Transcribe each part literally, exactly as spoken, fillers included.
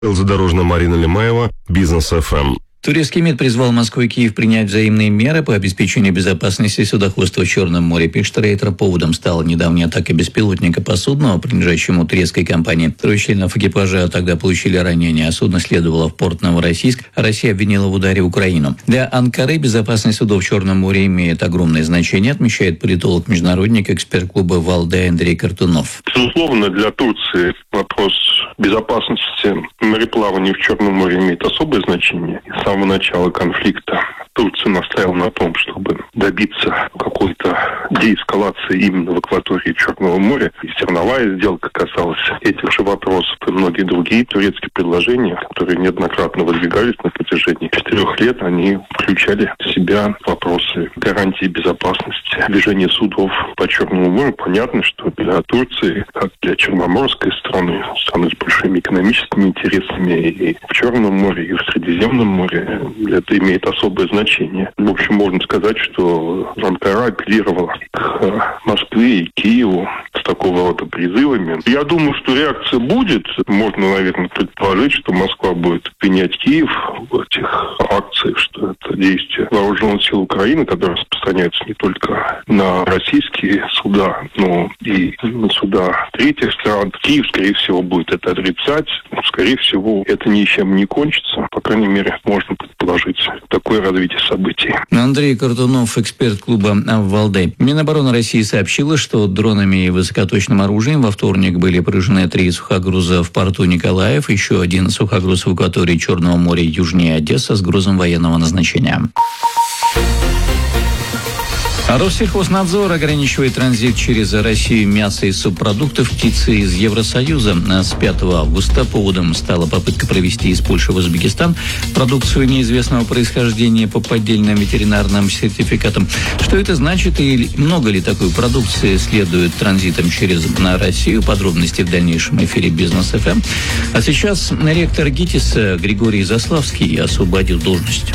Задорожная Марина Лемаева, Бизнес эф эм. Турецкий МИД призвал Москву и Киев принять взаимные меры по обеспечению безопасности судоходства в Черном море. Пишет Рейтер, поводом стала недавняя атака беспилотника по судну, принадлежащему турецкой компании. Трое членов экипажа тогда получили ранения, а судно следовало в порт Новороссийск, а Россия обвинила в ударе Украину. Для Анкары безопасность судов в Черном море имеет огромное значение, отмечает политолог-международник, эксперт клуба «Валдай» Андрей Картунов. Безусловно, для Турции вопрос безопасности мореплавания в Черном море имеет особое значение. С самого начала конфликта Турция настаивала на том, чтобы добиться какой-то деэскалации именно в акватории Черного моря. И зерновая сделка касалась этих же вопросов и многие другие турецкие предложения, которые неоднократно выдвигались на протяжении четырех лет, они включали в себя вопросы гарантии безопасности движения судов по Черному морю. Понятно, что для Турции, как для черноморской страны, страны с большими экономическими интересами и в Черном море, и в Средиземном море, это имеет особое значение. В общем, можно сказать, что Анкара апеллировала к Москве и Киеву с такого рода призывами. Я думаю, что реакция будет. Можно, наверное, предположить, что Москва будет обвинять Киев в этих акциях, что это действие вооруженных сил Украины, которые распространяются не только на российские суда, но и на суда третьих стран. Киев, скорее всего, будет это отрицать. Скорее всего, это ничем не кончится. По крайней мере, можно предположить такое развитие событий. Андрей Картунов, эксперт клуба «Валдай». Минобороны России сообщила, что дронами и высокоточным оружием во вторник были поражены три сухогруза в порту Николаев, еще один сухогруз в акватории Черного моря южнее Одессы с грузом военного назначения. Россельхознадзор ограничивает транзит через Россию мяса и субпродуктов птицы из Евросоюза. С пятого августа поводом стала попытка провести из Польши в Узбекистан продукцию неизвестного происхождения по поддельным ветеринарным сертификатам. Что это значит и много ли такой продукции следует транзитом через на Россию? Подробности в дальнейшем эфире Бизнес эф эм. А сейчас ректор ГИТИСа Григорий Заславский освободил должность.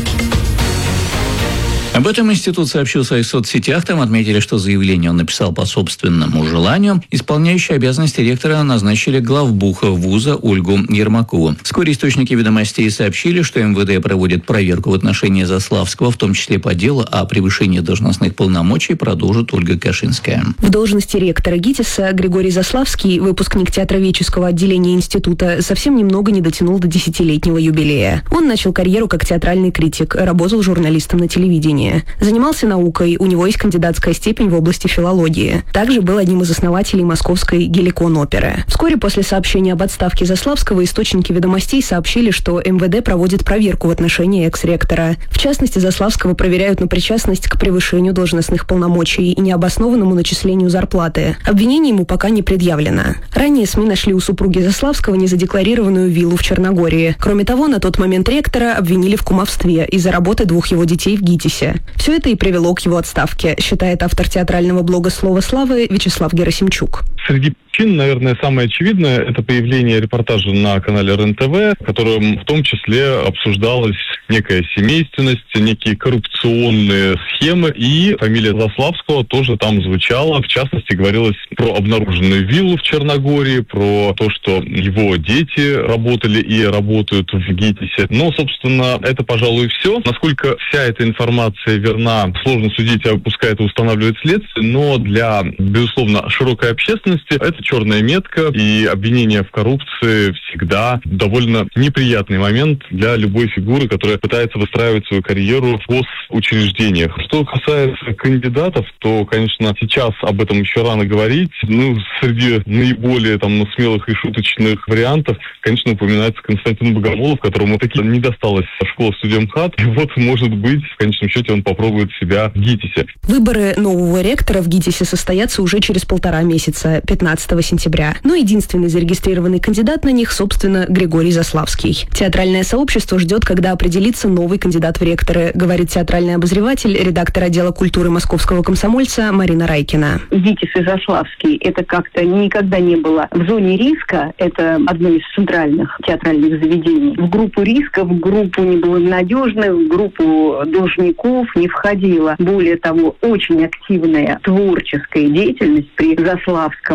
Об этом институт сообщил в своих соцсетях. Там отметили, что заявление он написал по собственному желанию. Исполняющие обязанности ректора назначили главбуха вуза Ольгу Ермакову. Вскоре источники ведомостей сообщили, что эм вэ дэ проводит проверку в отношении Заславского, в том числе по делу о превышении должностных полномочий, продолжит Ольга Кашинская. В должности ректора ГИТИСа Григорий Заславский, выпускник театроведческого отделения института, совсем немного не дотянул до десятилетнего юбилея. Он начал карьеру как театральный критик, работал журналистом на телевидении. Занимался наукой, у него есть кандидатская степень в области филологии. Также был одним из основателей московской Геликон-оперы. Вскоре после сообщения об отставке Заславского источники ведомостей сообщили, что эм вэ дэ проводит проверку в отношении экс-ректора. В частности, Заславского проверяют на причастность к превышению должностных полномочий и необоснованному начислению зарплаты. Обвинение ему пока не предъявлено. Ранее СМИ нашли у супруги Заславского незадекларированную виллу в Черногории. Кроме того, на тот момент ректора обвинили в кумовстве из-за работы двух его детей в ГИТИСе. Все это и привело к его отставке, считает автор театрального блога «Слово славы» Вячеслав Герасимчук. Среди причин, наверное, самое очевидное – это появление репортажа на канале эр эн тэ вэ, в котором в том числе обсуждалась некая семейственность, некие коррупционные схемы, и фамилия Заславского тоже там звучала. В частности, говорилось про обнаруженную виллу в Черногории, про то, что его дети работали и работают в ГИТИСе. Но, собственно, это, пожалуй, все. Насколько вся эта информация верна, сложно судить, а пускай это устанавливает следствие, но для, безусловно, широкой общественности это черная метка, и обвинение в коррупции всегда довольно неприятный момент для любой фигуры, которая пытается выстраивать свою карьеру в госучреждениях. Что касается кандидатов, то, конечно, сейчас об этом еще рано говорить. Ну, среди наиболее там смелых и шуточных вариантов, конечно, упоминается Константин Богомолов, которому таки не досталась школа студент.ХАТ. И вот, может быть, в конечном счете он попробует себя в ГИТИСе. Выборы нового ректора в ГИТИСе состоятся уже через полтора месяца, пятнадцатого сентября. Но единственный зарегистрированный кандидат на них, собственно, Григорий Заславский. Театральное сообщество ждет, когда определится новый кандидат в ректоры, говорит театральный обозреватель, редактор отдела культуры Московского комсомольца Марина Райкина. ГИТИС и Заславский – это как-то никогда не было в зоне риска. Это одно из центральных театральных заведений. В группу риска, в группу неблагонадежных, в группу должников не входила. Более того, очень активная творческая деятельность при Заславском, очень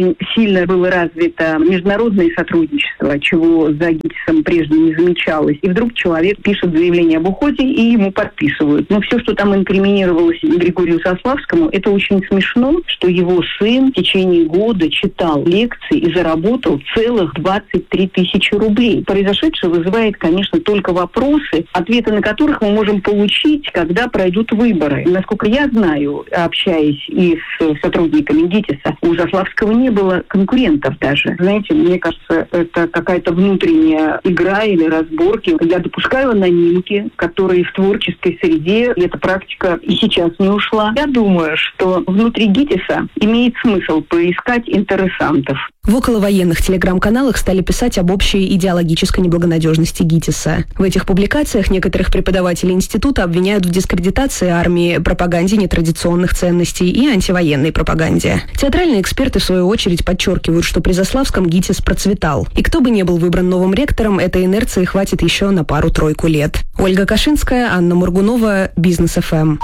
очень сильно было развито международное сотрудничество, чего за ГИТИСом прежде не замечалось. И вдруг человек пишет заявление об уходе, и ему подписывают. Но все, что там инкриминировалось Григорию Заславскому, это очень смешно, что его сын в течение года читал лекции и заработал целых двадцать три тысячи рублей. Произошедшее вызывает, конечно, только вопросы, ответы на которых мы можем получить, когда пройдут выборы. Насколько я знаю, общаясь и с сотрудниками ГИТИСа, у Заславского не было конкурентов даже. Знаете, мне кажется, это какая-то внутренняя игра или разборки. Я допускаю анонимки, которые в творческой среде, эта практика и сейчас не ушла. Я думаю, что внутри ГИТИСа имеет смысл поискать интересантов. В околовоенных телеграм-каналах стали писать об общей идеологической неблагонадежности ГИТИСа. В этих публикациях некоторых преподавателей института обвиняют в дискредитации армии, пропаганде нетрадиционных ценностей и антивоенной пропаганде. Театральные эксперты, в свою очередь, подчеркивают, что при Заславском ГИТИС процветал. И кто бы ни был выбран новым ректором, этой инерции хватит еще на пару-тройку лет. Ольга Кашинская, Анна Мургунова, Бизнес эф эм.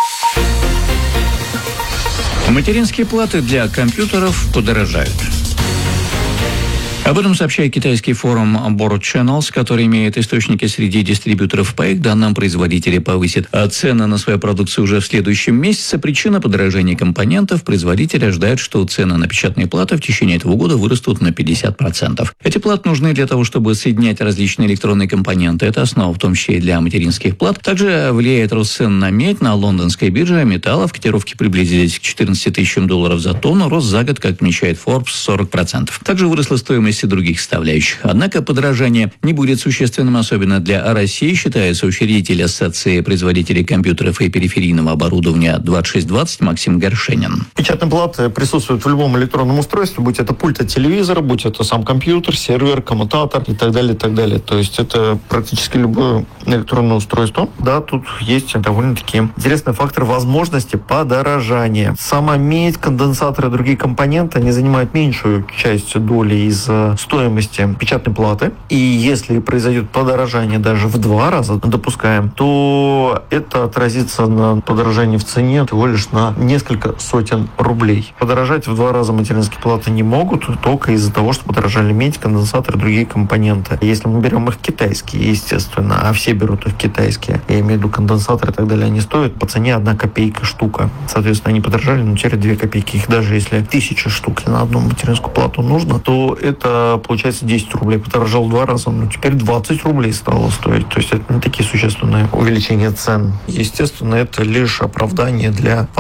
Материнские платы для компьютеров подорожают. Об этом сообщает китайский форум Board Channels, который имеет источники среди дистрибьюторов. По их данным, производители повысят цены на свою продукцию уже в следующем месяце. Причина подорожания компонентов. Производители ожидают, что цены на печатные платы в течение этого года вырастут на пятьдесят процентов. Эти платы нужны для того, чтобы соединять различные электронные компоненты. Это основа, в том числе и для материнских плат. Также влияет рост цен на медь. На лондонской бирже металлов котировки приблизились к четырнадцати тысячам долларов за тонну. Рост за год, как отмечает Forbes, сорок процентов. Также выросла стоимость и других составляющих. Однако подорожание не будет существенным, особенно для России, считает соучредитель Ассоциации производителей компьютеров и периферийного оборудования двадцать шесть двадцать Максим Горшенин. Печатные платы присутствуют в любом электронном устройстве, будь это пульт от телевизора, будь это сам компьютер, сервер, коммутатор и так далее, и так далее. То есть это практически любое электронное устройство. Да, тут есть довольно-таки интересный фактор возможности подорожания. Сама медь, конденсаторы и другие компоненты, они занимают меньшую часть доли из стоимости печатной платы. И если произойдет подорожание даже в два раза, допускаем, то это отразится на подорожании в цене всего лишь на несколько сотен рублей. Подорожать в два раза материнские платы не могут, только из-за того, что подорожали медь, конденсаторы и другие компоненты. Если мы берем их китайские, естественно, а все берут их китайские, я имею в виду конденсаторы и так далее, они стоят по цене одна копейка штука. Соответственно, они подорожали, но теперь две копейки. Их даже если тысяча штук на одну материнскую плату нужно, то это получается десять рублей. Подорожал в два раза, но теперь двадцать рублей стало стоить. То есть это не такие существенные увеличения цен. Естественно, это лишь оправдание для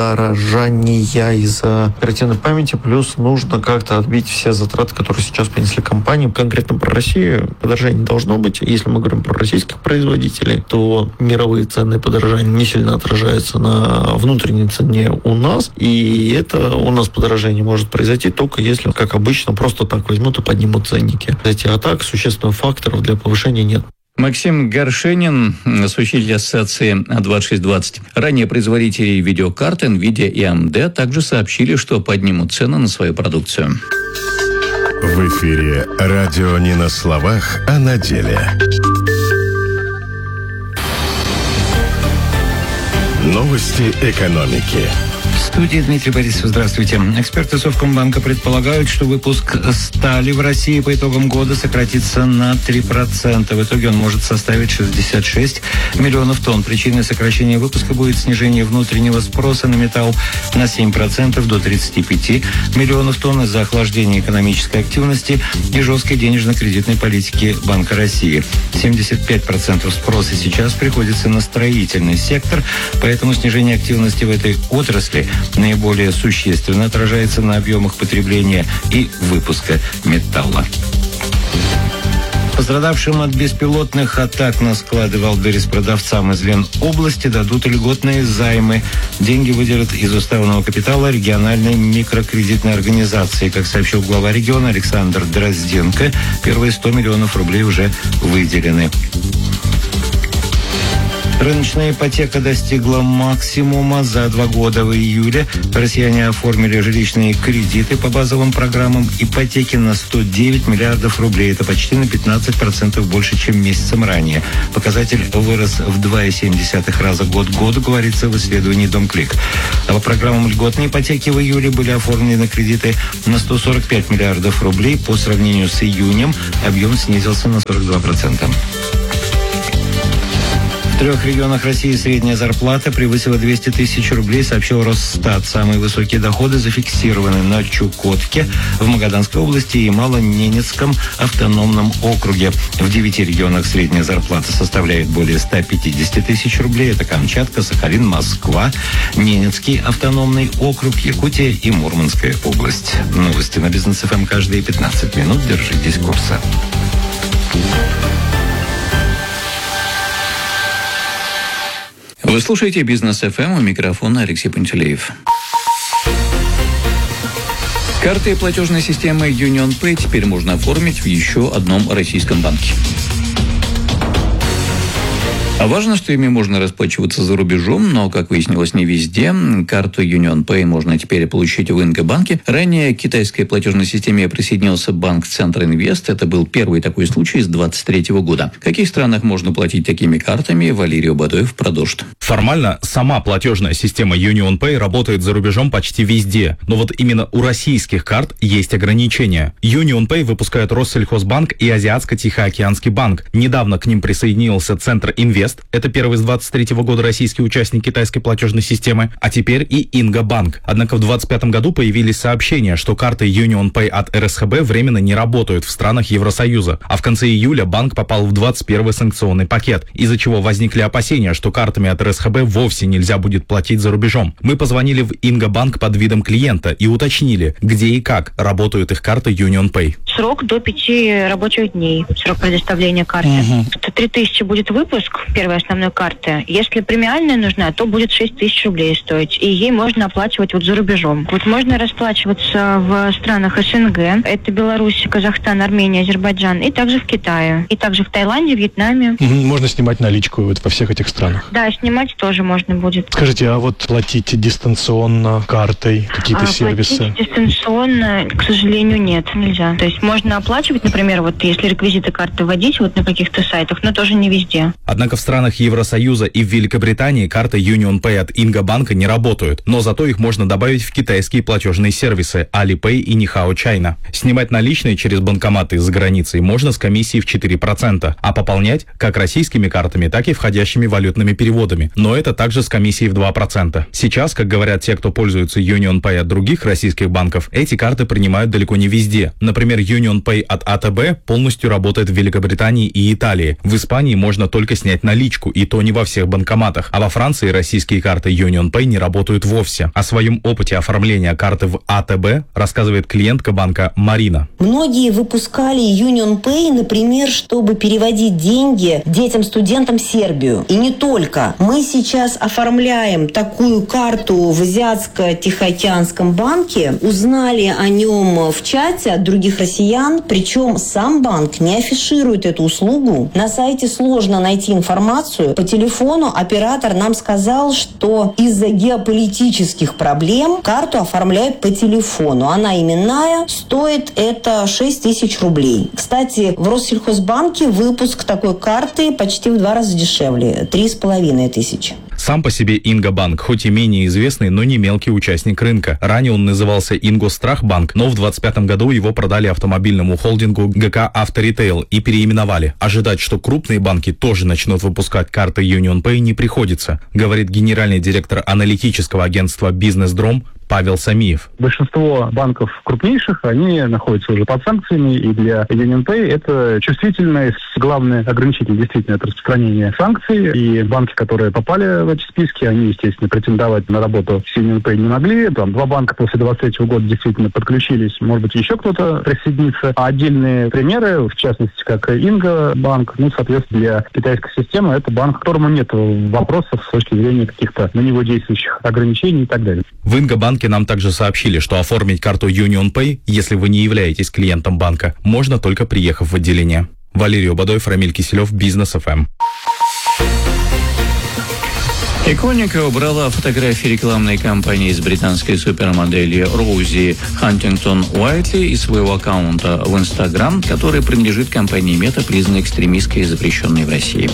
подорожания из-за оперативной памяти. Плюс нужно как-то отбить все затраты, которые сейчас понесли компании. Конкретно про Россию подорожания не должно быть. Если мы говорим про российских производителей, то мировые цены подорожания не сильно отражаются на внутренней цене у нас. И это у нас подорожание может произойти только если, как обычно, просто так возьмут и поднимут ценники. А так существенных факторов для повышения нет. Максим Горшенин, соучредитель Ассоциации двадцать шесть двадцать. Ранее производители видеокарт NVIDIA и эй эм ди также сообщили, что поднимут цены на свою продукцию. В эфире радио не на словах, а на деле. Новости экономики. В студии Дмитрий Борисов. Здравствуйте. Эксперты Совкомбанка предполагают, что выпуск стали в России по итогам года сократится на три процента. В итоге он может составить шестьдесят шесть миллионов тонн. Причиной сокращения выпуска будет снижение внутреннего спроса на металл на семь процентов до тридцати пяти миллионов тонн из-за охлаждения экономической активности и жесткой денежно-кредитной политики Банка России. семьдесят пять процентов спроса сейчас приходится на строительный сектор, поэтому снижение активности в этой отрасли наиболее существенно отражается на объемах потребления и выпуска металла. Пострадавшим от беспилотных атак на склады Валберес продавцам из Ленобласти дадут льготные займы. Деньги выделят из уставного капитала региональной микрокредитной организации. Как сообщил глава региона Александр Дрозденко, первые сто миллионов рублей уже выделены. Рыночная ипотека достигла максимума. За два года в июле россияне оформили жилищные кредиты по базовым программам ипотеки на сто девять миллиардов рублей. Это почти на пятнадцать процентов больше, чем месяцем ранее. Показатель вырос в два целых семь десятых раза год к году, говорится в исследовании «Домклик». А по программам льготной ипотеки в июле были оформлены кредиты на сто сорок пять миллиардов рублей. По сравнению с июнем объем снизился на сорок два процента. В трех регионах России средняя зарплата превысила двести тысяч рублей, сообщил Росстат. Самые высокие доходы зафиксированы на Чукотке, в Магаданской области и Малоненецком автономном округе. В девяти регионах средняя зарплата составляет более ста пятидесяти тысяч рублей. Это Камчатка, Сахалин, Москва, Ненецкий автономный округ, Якутия и Мурманская область. Новости на Бизнес эф эм каждые пятнадцать минут. Держитесь курса. Вы слушаете Бизнес эф эм, у микрофона Алексей Пантелеев. Карты платежной системы UnionPay теперь можно оформить в еще одном российском банке. А важно, что ими можно расплачиваться за рубежом, но, как выяснилось, не везде. Карту UnionPay можно теперь получить в Инго-банке. Ранее к китайской платежной системе присоединился банк Центр-Инвест. Это был первый такой случай с двадцать третьего года. В каких странах можно платить такими картами, Валерий Бадоев продолжит. Формально сама платежная система UnionPay работает за рубежом почти везде. Но вот именно у российских карт есть ограничения. UnionPay выпускают Россельхозбанк и Азиатско-Тихоокеанский банк. Недавно к ним присоединился Центр-Инвест. Это первый с двадцать третьего года российский участник китайской платежной системы, а теперь и Инго-банк. Однако в двадцать пятом году появились сообщения, что карты UnionPay от эр эс ха бэ временно не работают в странах Евросоюза, а в конце июля банк попал в двадцать первый санкционный пакет, из-за чего возникли опасения, что картами от эр эс ха бэ вовсе нельзя будет платить за рубежом. Мы позвонили в Инго-банк под видом клиента и уточнили, где и как работают их карты UnionPay. Срок до пяти рабочих дней, срок предоставления карты. Угу. Это три тысячи будет выпуск первой основной карты. Если премиальная нужна, то будет шесть тысяч рублей стоить. И ей можно оплачивать вот за рубежом. Вот можно расплачиваться в странах эс эн гэ. Это Беларусь, Казахстан, Армения, Азербайджан. И также в Китае. И также в Таиланде, Вьетнаме. Угу. Можно снимать наличку вот во всех этих странах? Да, снимать тоже можно будет. Скажите, а вот платить дистанционно картой, какие-то а, сервисы? Платить дистанционно, к сожалению, нет, нельзя. То есть можно оплачивать, например, вот если реквизиты карты вводить вот на каких-то сайтах, но тоже не везде. Однако в странах Евросоюза и в Великобритании карты UnionPay от Инго-банка не работают, но зато их можно добавить в китайские платежные сервисы Alipay и Nihao China. Снимать наличные через банкоматы за границей можно с комиссией в четыре процента, а пополнять как российскими картами, так и входящими валютными переводами, но это также с комиссией в два процента. Сейчас, как говорят те, кто пользуется UnionPay от других российских банков, эти карты принимают далеко не везде. Например, UnionPay от а тэ бэ полностью работает в Великобритании и Италии. В Испании можно только снять наличку, и то не во всех банкоматах. А во Франции российские карты UnionPay не работают вовсе. О своем опыте оформления карты в а тэ бэ рассказывает клиентка банка Марина. Многие выпускали UnionPay, например, чтобы переводить деньги детям-студентам в Сербию. И не только. Мы сейчас оформляем такую карту в Азиатско-Тихоокеанском банке. Узнали о нем в чате от других россиян. Причем сам банк не афиширует эту услугу. На сайте сложно найти информацию. По телефону оператор нам сказал, что из-за геополитических проблем карту оформляют по телефону. Она именная, стоит это шесть тысяч рублей. Кстати, в Россельхозбанке выпуск такой карты почти в два раза дешевле, три с половиной тысячи. Сам по себе Инго-банк, хоть и менее известный, но не мелкий участник рынка. Ранее он назывался Ингострахбанк, но в двадцать пятом году его продали автомобильному холдингу гэ ка Авторитейл и переименовали. Ожидать, что крупные банки тоже начнут выпускать карты UnionPay, не приходится, говорит генеральный директор аналитического агентства «Бизнес-Дром» Павел Самиев. Большинство банков крупнейших, они находятся уже под санкциями, и для UnionPay это чувствительное, главное ограничитель действительно это распространение санкций, и банки, которые попали в эти списки, они, естественно, претендовать на работу с UnionPay не могли. Там два банка после двадцать третьего года действительно подключились, может быть, еще кто-то присоединится. А отдельные примеры, в частности, как Инго-банк, ну, соответственно, для китайской системы, это банк, которому нет вопросов с точки зрения каких-то на него действующих ограничений и так далее. В Инго-банке нам также сообщили, что оформить карту UnionPay, если вы не являетесь клиентом банка, можно только приехав в отделение. Валерий Бадоев, Рамиль Киселев, Бизнес эф эм. Иконика убрала фотографии рекламной кампании с британской супермоделью Роузи Хантингтон-Уайтли из своего аккаунта в Инстаграм, который принадлежит компании Мета, признанной экстремистской и запрещенной в России.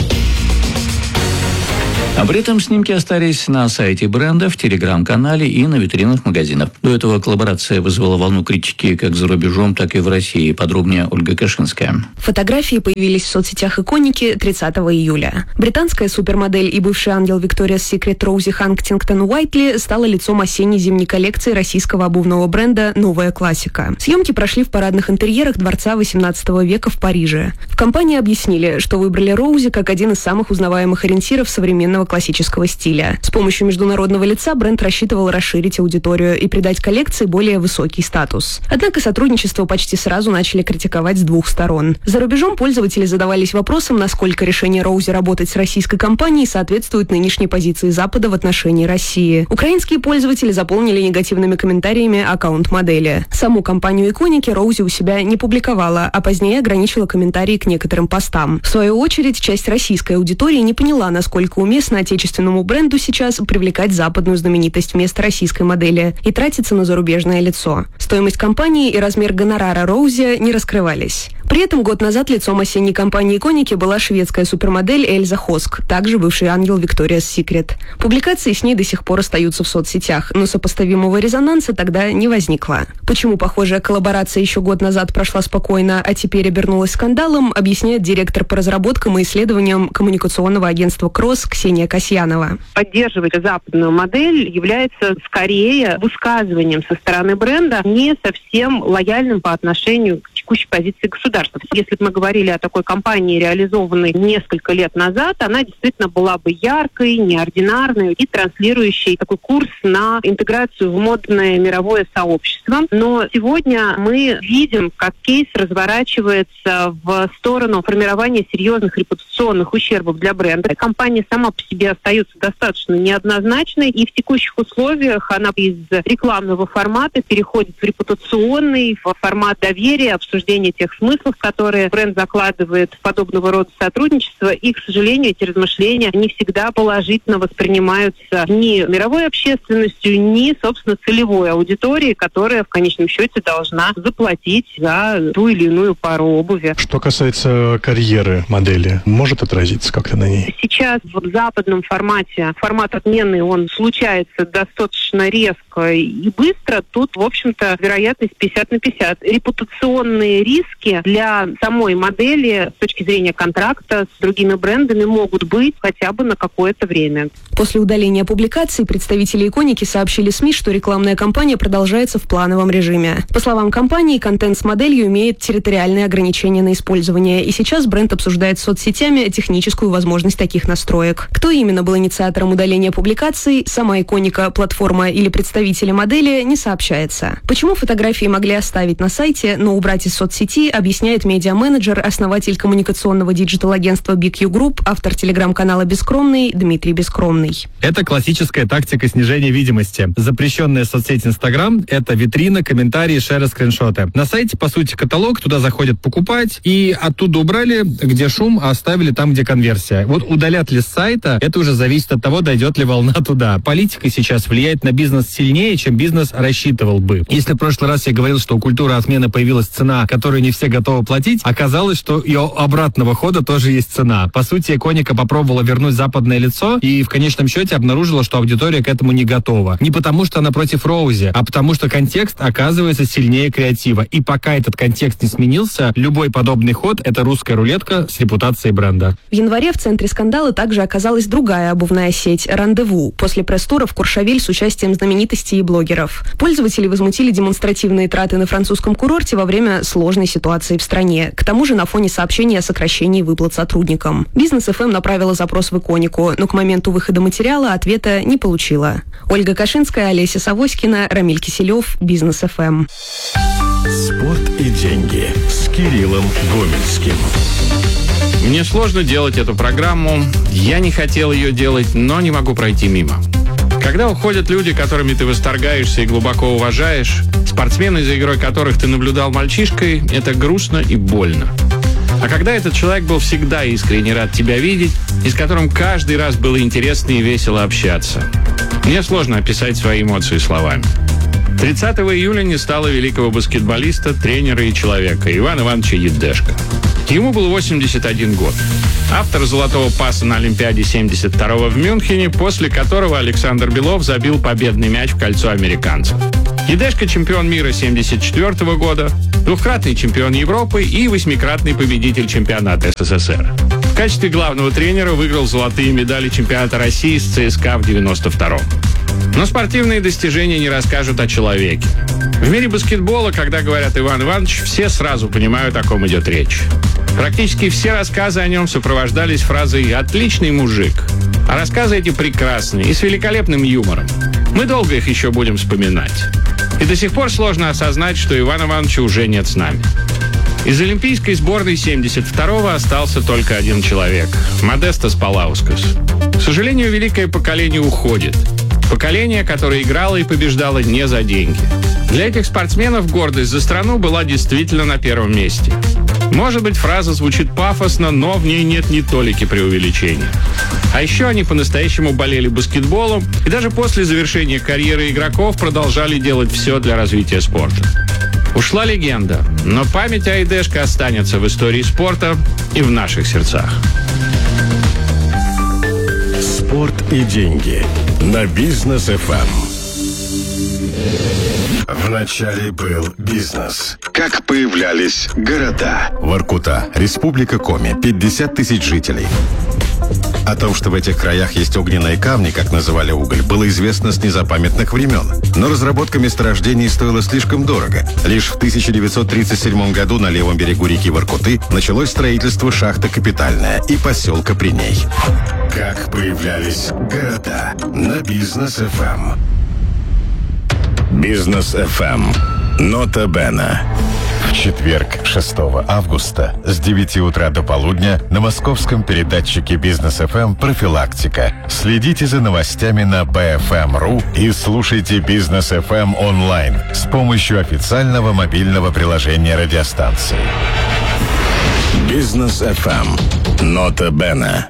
А при этом снимки остались на сайте бренда, в телеграм-канале и на витринах магазинов. До этого коллаборация вызвала волну критики как за рубежом, так и в России. Подробнее Ольга Кашинская. Фотографии появились в соцсетях Иконики тридцатого июля. Британская супермодель и бывший ангел Victoria's Secret Роузи Хантингтон-Уайтли стала лицом осенне-зимней коллекции российского обувного бренда «Новая классика». Съемки прошли в парадных интерьерах дворца восемнадцатого века в Париже. В компании объяснили, что выбрали Роузи как один из самых узнаваемых ориентиров современного классического стиля. С помощью международного лица бренд рассчитывал расширить аудиторию и придать коллекции более высокий статус. Однако сотрудничество почти сразу начали критиковать с двух сторон. За рубежом пользователи задавались вопросом, насколько решение Роузи работать с российской компанией соответствует нынешней позиции Запада в отношении России. Украинские пользователи заполнили негативными комментариями аккаунт модели. Саму компанию Иконики Роузи у себя не публиковала, а позднее ограничила комментарии к некоторым постам. В свою очередь, часть российской аудитории не поняла, насколько уместно отечественному бренду сейчас привлекать западную знаменитость вместо российской модели и тратиться на зарубежное лицо. Стоимость компании и размер гонорара Роузи не раскрывались. При этом год назад лицом осенней кампании Иконики была шведская супермодель Эльза Хоск, также бывший ангел Victoria's Secret. Публикации с ней до сих пор остаются в соцсетях, но сопоставимого резонанса тогда не возникло. Почему похожая коллаборация еще год назад прошла спокойно, а теперь обернулась скандалом, объясняет директор по разработкам и исследованиям коммуникационного агентства «Кросс» Ксения Касьянова. Поддерживать западную модель является скорее высказыванием со стороны бренда не совсем лояльным по отношению к текущей позиции государства. Если бы мы говорили о такой кампании, реализованной несколько лет назад, она действительно была бы яркой, неординарной и транслирующей такой курс на интеграцию в модное мировое сообщество. Но сегодня мы видим, как кейс разворачивается в сторону формирования серьезных репутационных ущербов для бренда. Компания сама по себе остается достаточно неоднозначной, и в текущих условиях она из рекламного формата переходит в репутационный, в формат доверия, обсуждения тех смыслов, которые бренд закладывает в подобного рода сотрудничество, и, к сожалению, эти размышления не всегда положительно воспринимаются ни мировой общественностью, ни, собственно, целевой аудиторией, которая в конечном счете должна заплатить за ту или иную пару обуви. Что касается карьеры модели, может отразиться как-то на ней? Сейчас в западном формате, формат отмены, он случается достаточно резко и быстро. Тут, в общем-то, вероятность пятьдесят на пятьдесят. Репутационные риски для самой модели с точки зрения контракта с другими брендами могут быть хотя бы на какое-то время. После удаления публикаций представители Иконики сообщили СМИ, что рекламная кампания продолжается в плановом режиме. По словам компании, контент с моделью имеет территориальные ограничения на использование, и сейчас бренд обсуждает с соцсетями техническую возможность таких настроек. Кто именно был инициатором удаления публикаций, сама Иконика, платформа или представители модели, не сообщается. Почему фотографии могли оставить на сайте, но убрать из соцсети, объясняет медиа-менеджер, основатель коммуникационного диджитал-агентства би кью Group, автор телеграм-канала «Бескромный» Дмитрий Бескромный. Это классическая тактика снижения видимости. Запрещенная соцсеть Инстаграм — это витрина, комментарии, шеры, скриншоты. На сайте, по сути, каталог, туда заходят покупать, и оттуда убрали, где шум, а оставили там, где конверсия. Вот удалят ли с сайта, это уже зависит от того, дойдет ли волна туда. Политика сейчас влияет на бизнес сильнее, чем бизнес рассчитывал бы. Если в прошлый раз я говорил, что у культуры отмены появилась цена, которую не все готовы платить, оказалось, что и у обратного хода тоже есть цена. По сути, Иконика попробовала вернуть западное лицо и в конечном счете обнаружила, что аудитория к этому не готова. Не потому, что она против Роузи, а потому, что контекст оказывается сильнее креатива. И пока этот контекст не сменился, любой подобный ход — это русская рулетка с репутацией бренда. В январе в центре скандала также оказалась другая обувная сеть «Рандеву» после пресс-тура в Куршавель с участием знаменитостей и блогеров. Пользователи возмутили демонстративные траты на французском курорте во время сложной ситуации в стране. К тому же на фоне сообщения о сокращении выплат сотрудникам. Бизнес эф эм направила запрос в Иконику, но к моменту выхода материала ответа не получила. Ольга Кашинская, Олеся Савоськина, Рамиль Киселев, Бизнес эф эм. Спорт и деньги с Кириллом Гомельским. Мне сложно делать эту программу. Я не хотел ее делать, но не могу пройти мимо. Когда уходят люди, которыми ты восторгаешься и глубоко уважаешь, спортсмены, за игрой которых ты наблюдал мальчишкой, это грустно и больно. А когда этот человек был всегда искренне рад тебя видеть, и с которым каждый раз было интересно и весело общаться. Мне сложно описать свои эмоции словами. тридцатого июля не стало великого баскетболиста, тренера и человека Ивана Ивановича Едешко. Ему был восемьдесят один год. Автор «Золотого паса» на Олимпиаде семьдесят второго в Мюнхене, после которого Александр Белов забил победный мяч в кольцо американцев. Едешко – чемпион мира семьдесят четвёртого года, двухкратный чемпион Европы и восьмикратный победитель чемпионата СССР. В качестве главного тренера выиграл золотые медали чемпионата России с ЦСКА в девяносто втором. Но спортивные достижения не расскажут о человеке. В мире баскетбола, когда говорят Иван Иванович, все сразу понимают, о ком идет речь. Практически все рассказы о нем сопровождались фразой «отличный мужик». А рассказы эти прекрасные и с великолепным юмором. Мы долго их еще будем вспоминать. И до сих пор сложно осознать, что Ивана Ивановича уже нет с нами. Из олимпийской сборной семьдесят второго остался только один человек – Модестас Палаускас. К сожалению, великое поколение уходит. Поколение, которое играло и побеждало не за деньги. Для этих спортсменов гордость за страну была действительно на первом месте. Может быть, фраза звучит пафосно, но в ней нет ни толики преувеличения. А еще они по-настоящему болели баскетболом и даже после завершения карьеры игроков продолжали делать все для развития спорта. Ушла легенда, но память о Едешко останется в истории спорта и в наших сердцах. Спорт и деньги на Бизнес эф эм. Вначале был бизнес. Как появлялись города. Воркута, Республика Коми, пятьдесят тысяч жителей. О том, что в этих краях есть огненные камни, как называли уголь, было известно с незапамятных времен. Но разработка месторождений стоила слишком дорого. Лишь в тысяча девятьсот тридцать седьмом году на левом берегу реки Воркуты началось строительство шахты «Капитальная» и поселка при ней. Как появлялись города на Бизнес эф эм. Бизнес эф эм. Нота Бена. В четверг, шестого августа, с девяти утра до полудня на московском передатчике Бизнес эф эм «Профилактика». Следите за новостями на би эф эм точка ру и слушайте Бизнес эф эм онлайн с помощью официального мобильного приложения радиостанции. Бизнес эф эм. Нота Бена.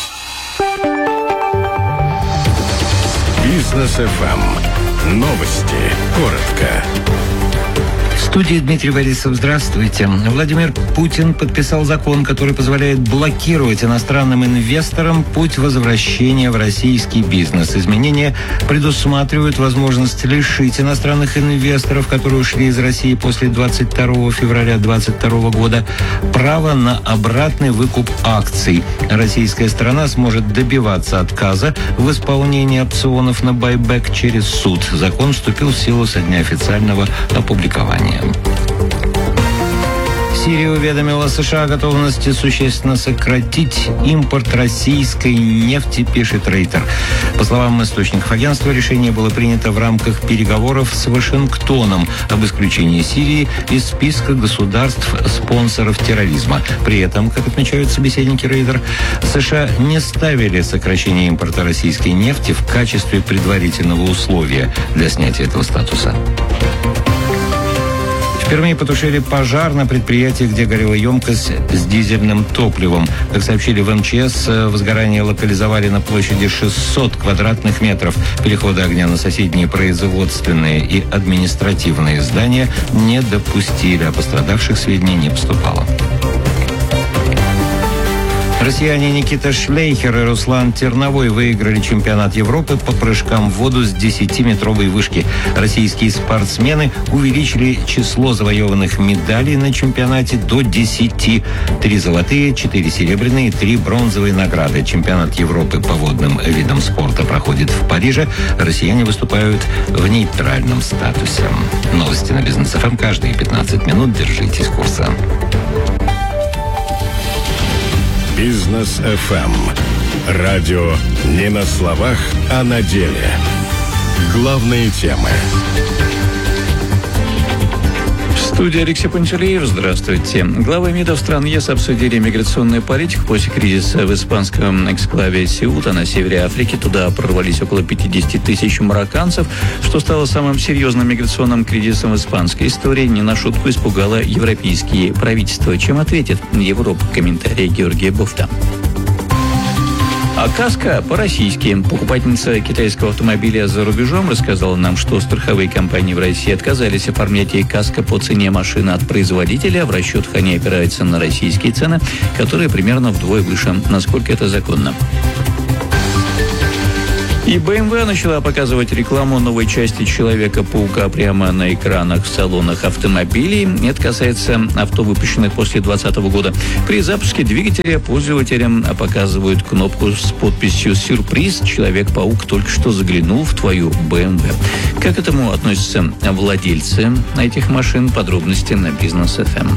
Бизнес эф эм. Новости. Коротко. В студии Дмитрий Борисов. Здравствуйте. Владимир Путин подписал закон, который позволяет блокировать иностранным инвесторам путь возвращения в российский бизнес. Изменения предусматривают возможность лишить иностранных инвесторов, которые ушли из России после двадцать второго февраля две тысячи двадцать второго года, права на обратный выкуп акций. Российская сторона сможет добиваться отказа в исполнении опционов на байбек через суд. Закон вступил в силу со дня официального опубликования. Сирия уведомила США о готовности существенно сократить импорт российской нефти, пишет Рейтер. По словам источников агентства, решение было принято в рамках переговоров с Вашингтоном об исключении Сирии из списка государств-спонсоров терроризма. При этом, как отмечают собеседники Рейтер, США не ставили сокращение импорта российской нефти в качестве предварительного условия для снятия этого статуса. В Перми потушили пожар на предприятии, где горела емкость с дизельным топливом. Как сообщили в эм че эс, возгорание локализовали на площади шестьсот квадратных метров. Перехода огня на соседние производственные и административные здания не допустили, а пострадавших сведений не поступало. Россияне Никита Шлейхер и Руслан Терновой выиграли чемпионат Европы по прыжкам в воду с десятиметровой вышки. Российские спортсмены увеличили число завоеванных медалей на чемпионате до десяти. Три золотые, четыре серебряные, три бронзовые награды. Чемпионат Европы по водным видам спорта проходит в Париже. Россияне выступают в нейтральном статусе. Новости на Бизнес эф эм каждые пятнадцать минут. Держитесь курса. Бизнес эф эм. Радио не на словах, а на деле. Главные темы. В Студия Алексей Пантелеев. Здравствуйте. Главы МИДов стран ЕС обсудили миграционную политику после кризиса в испанском эксклаве Сеута на севере Африки. Туда прорвались около пятьдесят тысяч марокканцев, что стало самым серьезным миграционным кризисом в испанской истории. Не на шутку испугало европейские правительства. Чем ответит Европа? Комментарий Георгия Бофта. А каска по-российски. Покупательница китайского автомобиля за рубежом рассказала нам, что страховые компании в России отказались оформлять ей каска по цене машины от производителя. В расчетах они опираются на российские цены, которые примерно вдвое выше. Насколько это законно? И бэ эм вэ начала показывать рекламу новой части Человека-паука прямо на экранах в салонах автомобилей. Это касается авто, выпущенных после двадцатого года. При запуске двигателя пользователям показывают кнопку с подписью «Сюрприз. Человек-паук только что заглянул в твою бэ эм вэ». Как к этому относятся владельцы этих машин? Подробности на Бизнес эф эм.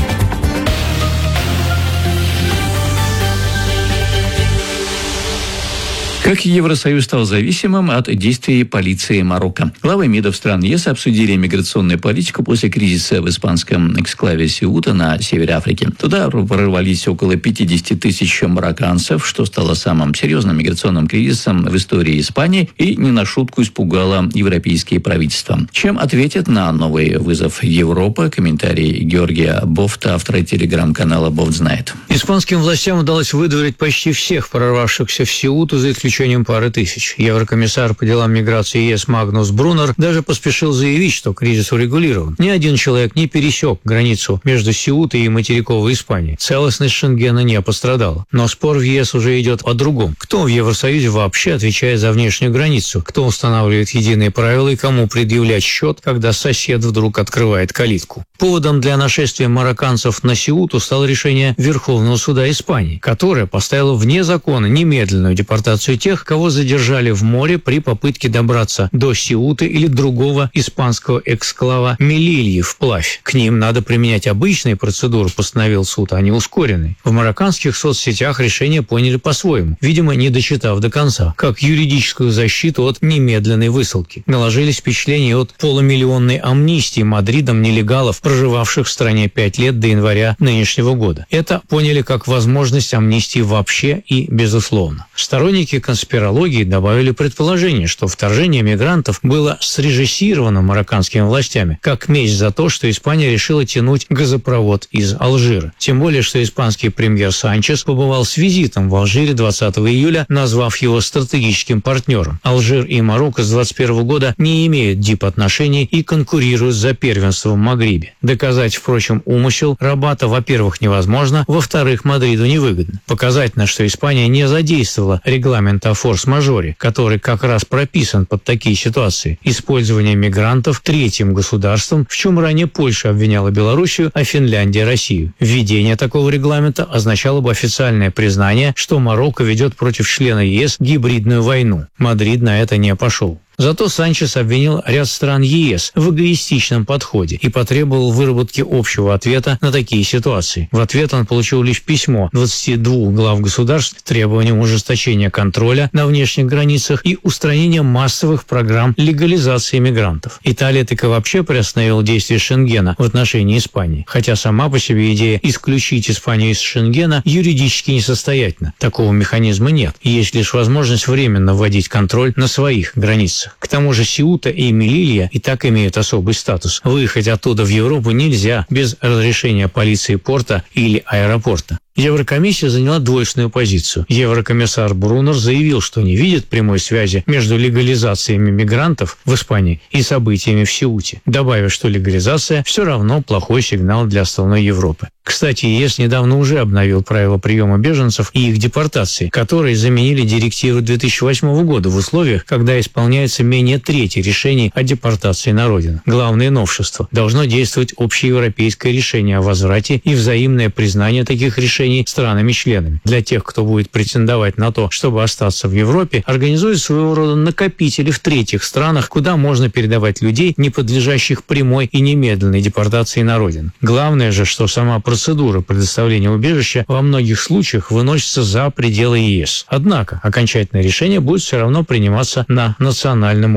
Как Евросоюз стал зависимым от действий полиции Марокко? Главы МИДов стран ЕС обсудили миграционную политику после кризиса в испанском эксклаве Сеута на севере Африки. Туда прорвались около пятьдесят тысяч марокканцев, что стало самым серьезным миграционным кризисом в истории Испании и не на шутку испугало европейские правительства. Чем ответит на новый вызов Европа? Комментарий Георгия Бофта, автора телеграм-канала «Бофт знает». Испанским властям удалось выдворить почти всех прорвавшихся в Сеуту, за исключением пары тысяч. Еврокомиссар по делам миграции ЕС Магнус Брунер даже поспешил заявить, что кризис урегулирован. Ни один человек не пересек границу между Сеутой и материковой Испанией. Целостность Шенгена не пострадала. Но спор в ЕС уже идет о другом. Кто в Евросоюзе вообще отвечает за внешнюю границу? Кто устанавливает единые правила и кому предъявлять счет, когда сосед вдруг открывает калитку? Поводом для нашествия марокканцев на Сеуту стало решение Верховного суда Испании, которое поставило вне закона немедленную депортацию тех, кого задержали в море при попытке добраться до Сеуты или другого испанского эксклава Мелильи вплавь. К ним надо применять обычные процедуры, постановил суд, а не ускоренные. В марокканских соцсетях решение поняли по-своему, видимо, не дочитав до конца, как юридическую защиту от немедленной высылки. Наложились впечатления от полумиллионной амнистии Мадридом нелегалов, проживавших в стране пять лет до января нынешнего года. Это поняли как возможность амнистии вообще и безусловно. Сторонники конспирологии добавили предположение, что вторжение мигрантов было срежиссировано марокканскими властями, как месть за то, что Испания решила тянуть газопровод из Алжира. Тем более, что испанский премьер Санчес побывал с визитом в Алжире двадцатого июля, назвав его стратегическим партнером. Алжир и Марокко с двадцать первого года не имеют дип-отношений и конкурируют за первенство в Магрибе. Доказать, впрочем, умысел Рабата, во-первых, невозможно, во-вторых, Мадриду невыгодно. Показательно, что Испания не задействовала регламент о форс-мажоре, который как раз прописан под такие ситуации. Использование мигрантов третьим государством, в чем ранее Польша обвиняла Белоруссию, а Финляндия – Россию. Введение такого регламента означало бы официальное признание, что Марокко ведет против члена ЕС гибридную войну. Мадрид на это не пошел. Зато Санчес обвинил ряд стран ЕС в эгоистичном подходе и потребовал выработки общего ответа на такие ситуации. В ответ он получил лишь письмо двадцати двух глав государств с требованием ужесточения контроля на внешних границах и устранения массовых программ легализации мигрантов. Италия так и вообще приостановила действие Шенгена в отношении Испании, хотя сама по себе идея исключить Испанию из Шенгена юридически несостоятельна. Такого механизма нет, и есть лишь возможность временно вводить контроль на своих границах. К тому же Сеута и Мелилья и так имеют особый статус. Выехать оттуда в Европу нельзя без разрешения полиции порта или аэропорта. Еврокомиссия заняла двойственную позицию. Еврокомиссар Брунер заявил, что не видит прямой связи между легализациями мигрантов в Испании и событиями в Сеуте, добавив, что легализация все равно плохой сигнал для остальной Европы. Кстати, ЕС недавно уже обновил правила приема беженцев и их депортации, которые заменили директиву две тысячи восьмого года в условиях, когда исполняется менее трети решений о депортации на родину. Главное новшество – должно действовать общеевропейское решение о возврате и взаимное признание таких решений странами-членами. Для тех, кто будет претендовать на то, чтобы остаться в Европе, организуют своего рода накопители в третьих странах, куда можно передавать людей, не подлежащих прямой и немедленной депортации на родину. Главное же, что сама процедура предоставления убежища во многих случаях выносится за пределы ЕС. Однако окончательное решение будет все равно приниматься на национальном уровне.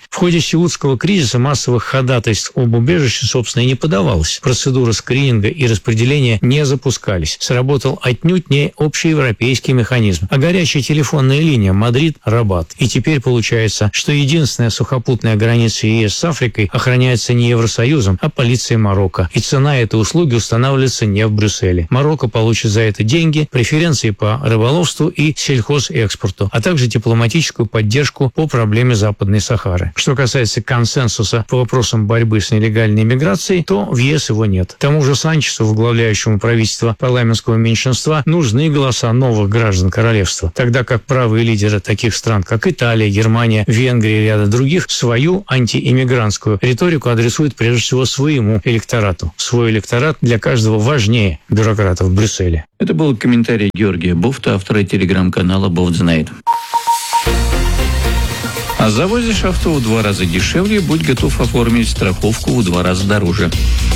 В ходе сеутского кризиса массовых ходатайств об убежище, собственно, и не подавалось. Процедуры скрининга и распределения не запускались. Сработал отнюдь не общеевропейский механизм, а горячая телефонная линия Мадрид-Рабат. И теперь получается, что единственная сухопутная граница ЕС с Африкой охраняется не Евросоюзом, а полицией Марокко. И цена этой услуги устанавливается не в Брюсселе. Марокко получит за это деньги, преференции по рыболовству и сельхозэкспорту, а также дипломатическую поддержку по проблеме Западной Сахары. Что касается консенсуса по вопросам борьбы с нелегальной миграцией, то в ЕС его нет. К тому же Санчесу, возглавляющему правительство парламентского меньшинства, нужны голоса новых граждан королевства, тогда как правые лидеры таких стран, как Италия, Германия, Венгрия и ряда других, свою антииммигрантскую риторику адресуют прежде всего своему электорату. Свой электорат для каждого важнее бюрократов в Брюсселе. Это был комментарий Георгия Буфта, автора телеграм-канала «Буфт знает». А завозишь авто в два раза дешевле, будь готов оформить страховку в два раза дороже.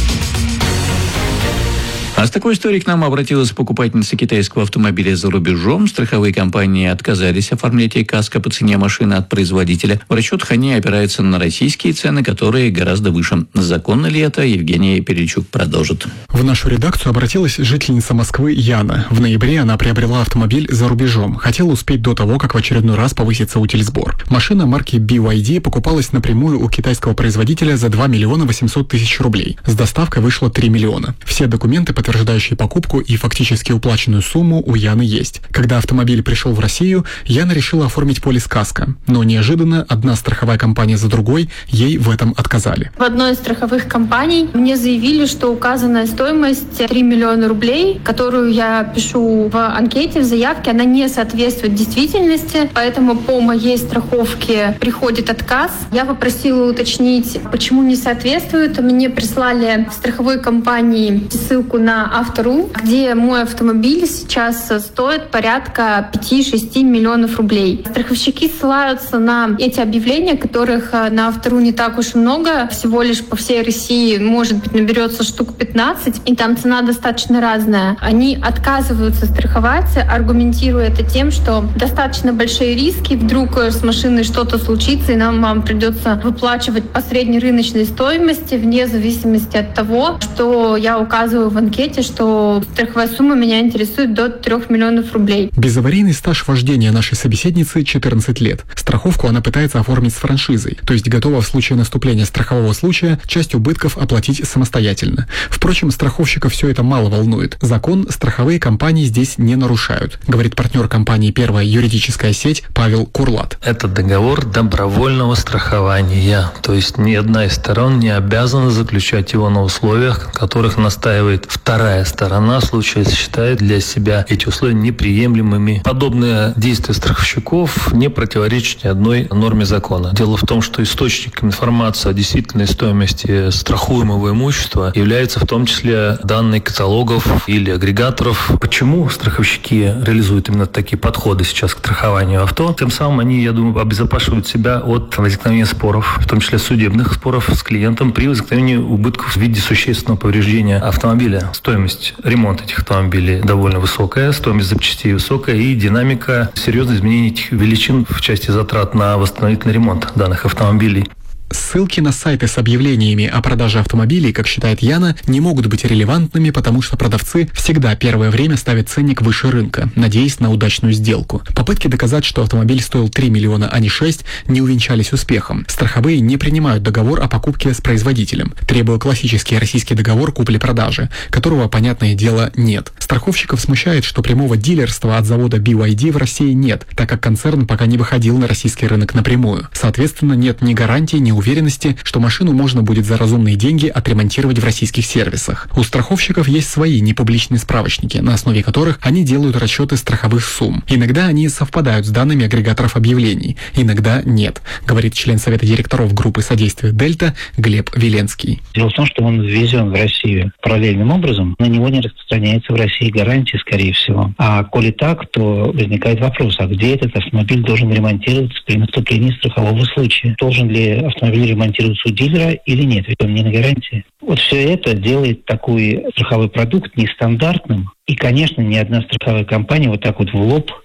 А с такой историей к нам обратилась покупательница китайского автомобиля за рубежом. Страховые компании отказались оформлять ей каско по цене машины от производителя. В расчетах они опираются на российские цены, которые гораздо выше. Законно ли это? Евгения Перельчук продолжит. В нашу редакцию обратилась жительница Москвы Яна. В ноябре она приобрела автомобиль за рубежом. Хотела успеть до того, как в очередной раз повысится утильсбор. Машина марки би вай ди покупалась напрямую у китайского производителя за два миллиона восемьсот тысяч рублей. С доставкой вышло три миллиона. Все документы, подтверждающие покупку и фактически уплаченную сумму, у Яны есть. Когда автомобиль пришел в Россию, Яна решила оформить полис каско. Но неожиданно одна страховая компания за другой ей в этом отказали. В одной из страховых компаний мне заявили, что указанная стоимость три миллиона рублей, которую я пишу в анкете, в заявке, она не соответствует действительности, поэтому по моей страховке приходит отказ. Я попросила уточнить, почему не соответствует. Мне прислали в страховой компании ссылку на Автору, где мой автомобиль сейчас стоит порядка пять-шесть миллионов рублей. Страховщики ссылаются на эти объявления, которых на Автору не так уж и много, всего лишь по всей России, может быть, наберется штук пятнадцать, и там цена достаточно разная. Они отказываются страховать, аргументируя это тем, что достаточно большие риски, вдруг с машиной что-то случится, и нам вам придется выплачивать по средней рыночной стоимости, вне зависимости от того, что я указываю в анкете, что страховая сумма меня интересует до трех миллионов рублей. Безаварийный стаж вождения нашей собеседницы четырнадцать лет. Страховку она пытается оформить с франшизой, то есть готова в случае наступления страхового случая часть убытков оплатить самостоятельно. Впрочем, страховщика все это мало волнует. Закон страховые компании здесь не нарушают, говорит партнер компании «Первая юридическая сеть» Павел Курлат. Это договор добровольного страхования, то есть ни одна из сторон не обязана заключать его на условиях, которых настаивает вторая сторона, в случае считает для себя эти условия неприемлемыми. Подобные действия страховщиков не противоречат ни одной норме закона. Дело в том, что источником информации о действительной стоимости страхуемого имущества является в том числе данные каталогов или агрегаторов. Почему страховщики реализуют именно такие подходы сейчас к страхованию авто? Тем самым они, я думаю, обезопасивают себя от возникновения споров, в том числе судебных споров с клиентом при возникновении убытков в виде существенного повреждения автомобиля. Стоимость ремонта этих автомобилей довольно высокая, стоимость запчастей высокая и динамика серьезных изменений этих величин в части затрат на восстановительный ремонт данных автомобилей. Ссылки на сайты с объявлениями о продаже автомобилей, как считает Яна, не могут быть релевантными, потому что продавцы всегда первое время ставят ценник выше рынка, надеясь на удачную сделку. Попытки доказать, что автомобиль стоил три миллиона, а не шесть, не увенчались успехом. Страховые не принимают договор о покупке с производителем, требуя классический российский договор купли-продажи, которого, понятное дело, нет. Страховщиков смущает, что прямого дилерства от завода би вай ди в России нет, так как концерн пока не выходил на российский рынок напрямую. Соответственно, нет ни гарантий, ни уверенности, что машину можно будет за разумные деньги отремонтировать в российских сервисах. У страховщиков есть свои непубличные справочники, на основе которых они делают расчеты страховых сумм. Иногда они совпадают с данными агрегаторов объявлений, иногда нет, говорит член совета директоров группы содействия «Дельта» Глеб Веленский. Дело в том, что он ввезен в Россию параллельным образом, на него не распространяется в России гарантия, скорее всего. А коли так, то возникает вопрос, а где этот автомобиль должен ремонтироваться при наступлении страхового случая? Должен ли автомобиль ремонтируется у дилера или нет, ведь он не на гарантии. Вот все это делает такой страховой продукт нестандартным. И, конечно, ни одна страховая компания вот так вот в лоб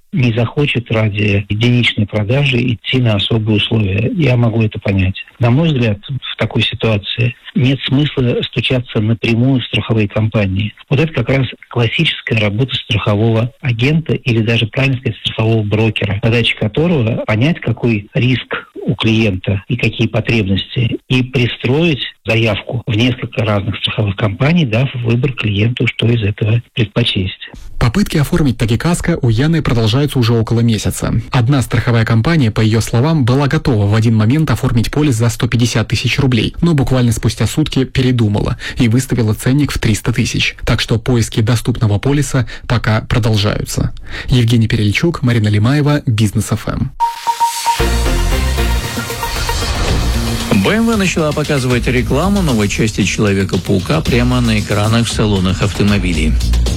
не захочет ради единичной продажи идти на особые условия. Я могу это понять. На мой взгляд, в такой ситуации нет смысла стучаться напрямую в страховые компании. Вот это как раз классическая работа страхового агента или даже, правильно сказать, страхового брокера, задача которого понять, какой риск у клиента и какие потребности, и пристроить заявку в несколько разных страховых компаний, дав выбор клиенту, что из этого предпочесть. Попытки оформить таки каско у Яны продолжаются уже около месяца. Одна страховая компания, по ее словам, была готова в один момент оформить полис за сто пятьдесят тысяч рублей, но буквально спустя сутки передумала и выставила ценник в триста тысяч. Так что поиски доступного полиса пока продолжаются. Евгений Перельчук, Марина Лимаева, Бизнес эф эм. бэ эм вэ начала показывать рекламу новой части Человека-паука прямо на экранах в салонах автомобилей.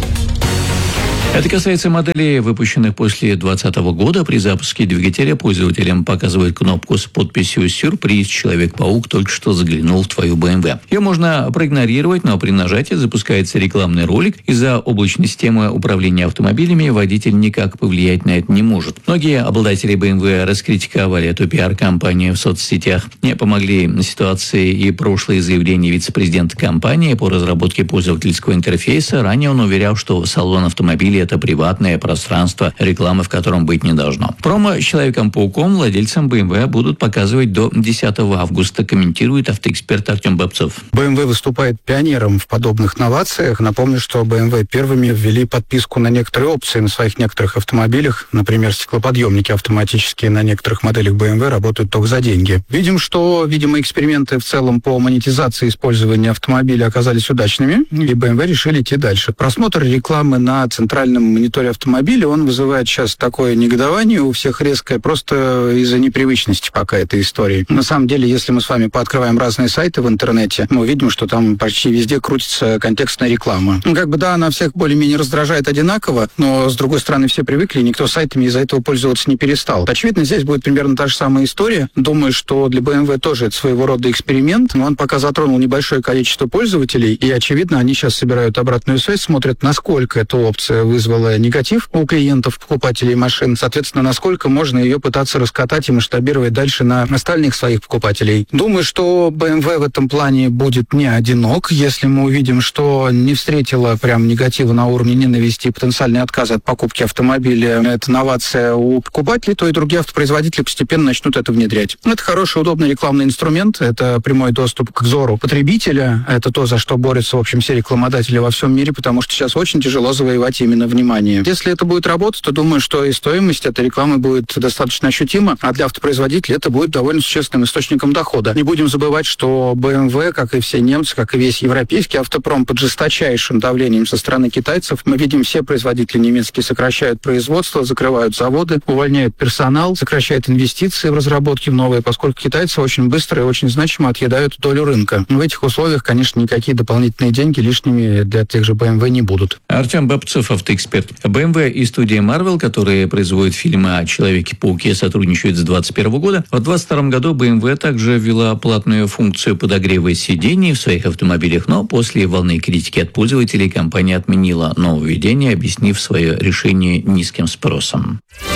Это касается моделей, выпущенных после две тысячи двадцатого года. При запуске двигателя пользователям показывают кнопку с подписью «Сюрприз. Человек-паук только что заглянул в твою бэ эм вэ». Ее можно проигнорировать, но при нажатии запускается рекламный ролик. Из-за облачной системы управления автомобилями водитель никак повлиять на это не может. Многие обладатели бэ эм вэ раскритиковали эту пиар-компанию в соцсетях. Не помогли ситуации и прошлые заявления вице-президента компании по разработке пользовательского интерфейса. Ранее он уверял, что салон автомобиля это приватное пространство, рекламы в котором быть не должно. Промо с Человеком-пауком владельцам бэ эм вэ будут показывать до десятого августа, комментирует автоэксперт Артем Бабцов. бэ эм вэ выступает пионером в подобных новациях. Напомню, что бэ эм вэ первыми ввели подписку на некоторые опции на своих некоторых автомобилях. Например, стеклоподъемники автоматические на некоторых моделях бэ эм вэ работают только за деньги. Видим, что, видимо, эксперименты в целом по монетизации использования автомобиля оказались удачными, и бэ эм вэ решили идти дальше. Просмотр рекламы на центральном мониторе автомобиля, он вызывает сейчас такое негодование у всех резкое, просто из-за непривычности пока этой истории. На самом деле, если мы с вами пооткрываем разные сайты в интернете, мы увидим, что там почти везде крутится контекстная реклама. Ну, как бы, да, она всех более-менее раздражает одинаково, но, с другой стороны, все привыкли, и никто сайтами из-за этого пользоваться не перестал. Очевидно, здесь будет примерно та же самая история. Думаю, что для бэ эм вэ тоже это своего рода эксперимент, но он пока затронул небольшое количество пользователей, и, очевидно, они сейчас собирают обратную связь, смотрят, насколько эта опция вызвала негатив у клиентов, покупателей машин, соответственно, насколько можно ее пытаться раскатать и масштабировать дальше на остальных своих покупателей. Думаю, что бэ эм вэ в этом плане будет не одинок. Если мы увидим, что не встретила прям негатива на уровне ненависти и потенциальный отказ от покупки автомобиля, это новация у покупателей, то и другие автопроизводители постепенно начнут это внедрять. Это хороший, удобный рекламный инструмент, это прямой доступ к взору потребителя, это то, за что борются, в общем, все рекламодатели во всем мире, потому что сейчас очень тяжело завоевать именно внимание. Если это будет работать, то думаю, что и стоимость этой рекламы будет достаточно ощутима, а для автопроизводителей это будет довольно существенным источником дохода. Не будем забывать, что бэ эм вэ, как и все немцы, как и весь европейский автопром, под жесточайшим давлением со стороны китайцев. Мы видим, все производители немецкие сокращают производство, закрывают заводы, увольняют персонал, сокращают инвестиции в разработки в новые, поскольку китайцы очень быстро и очень значимо отъедают долю рынка. В этих условиях, конечно, никакие дополнительные деньги лишними для тех же бэ эм вэ не будут. Артем Бабцов, автоэксперт. бэ эм вэ и студия Marvel, которые производят фильмы о Человеке-пауке, сотрудничают с двадцать первого года. В двадцать втором году бэ эм вэ также ввела платную функцию подогрева сидений в своих автомобилях, но после волны критики от пользователей компания отменила нововведение, объяснив свое решение низким спросом.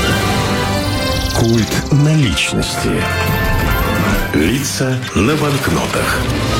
Культ наличности. Лица на банкнотах.